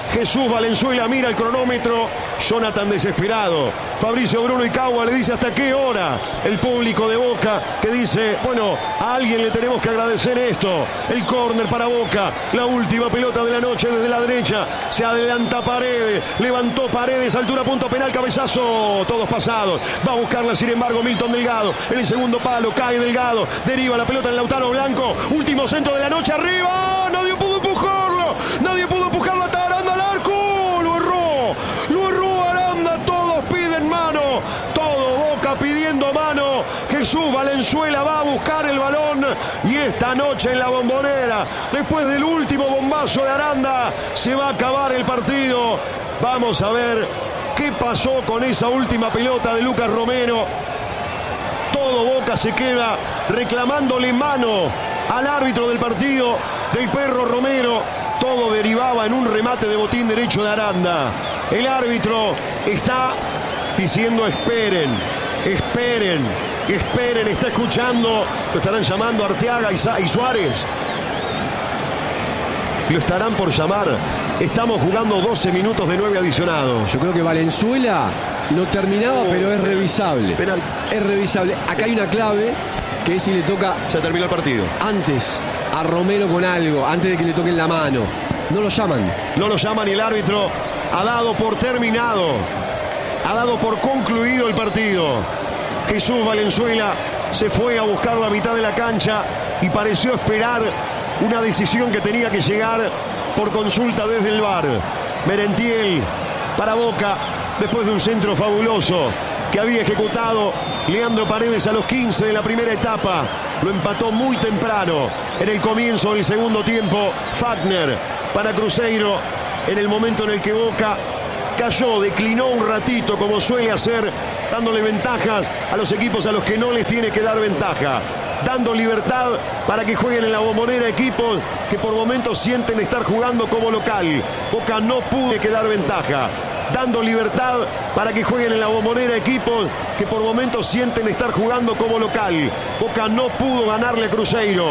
Speaker 1: Jesús Valenzuela mira el cronómetro. Jonathan desesperado. Fabricio Bruno Icahua le dice hasta qué hora. El público de Boca que dice, bueno, a alguien le tenemos que agradecer esto. El córner para Boca. La última pelota de la noche desde la derecha. Se adelanta Paredes. Levantó Paredes. Altura punto penal. Cabezazo. Todos pasados. Va a buscarla sin embargo Milton Delgado. En el segundo palo. Cae Delgado. Deriva la pelota en Lautaro Blanco. Último centro de la noche. Arriba. Nadie pudo empujarlo. Nadie pudo empujarlo hasta Aranda al arco. Lo erró. Lo erró Aranda. Todos piden mano. Todo Boca pidiendo mano. Jesús Valenzuela va a buscar el balón. Y esta noche en la Bombonera, después del último bombazo de Aranda, se va a acabar el partido. Vamos a ver qué pasó con esa última pelota de Lucas Romero. Todo Boca se queda reclamándole mano al árbitro del partido, del Perro Romero. Todo derivaba en un remate de botín derecho de Aranda. El árbitro está diciendo esperen, esperen, esperen. Está escuchando, lo estarán llamando Arteaga y, Sa- y Suárez. Lo estarán por llamar. Estamos jugando doce minutos de nueve adicionados.
Speaker 2: Yo creo que Valenzuela lo terminaba,
Speaker 1: Oh,
Speaker 2: pero es revisable.
Speaker 1: penal.
Speaker 2: Es revisable. Acá hay una clave que es si le toca
Speaker 1: Se terminó el partido.
Speaker 2: antes a Romero con algo, antes de que le toquen la mano. No lo llaman.
Speaker 1: No lo llaman y el árbitro ha dado por terminado. Ha dado por concluido el partido. Jesús Valenzuela se fue a buscar la mitad de la cancha y pareció esperar una decisión que tenía que llegar por consulta desde el V A R. Merentiel para Boca después de un centro fabuloso que había ejecutado Leandro Paredes a los quince de la primera etapa. Lo empató muy temprano en el comienzo del segundo tiempo Fagner para Cruzeiro en el momento en el que Boca cayó, declinó un ratito como suele hacer, dándole ventajas a los equipos a los que no les tiene que dar ventaja, dando libertad para que jueguen en la Bombonera equipos que por momentos sienten estar jugando como local. Boca no pudo quedar ventaja, dando libertad para que jueguen en la Bombonera equipos que por momentos sienten estar jugando como local. Boca no pudo ganarle a Cruzeiro.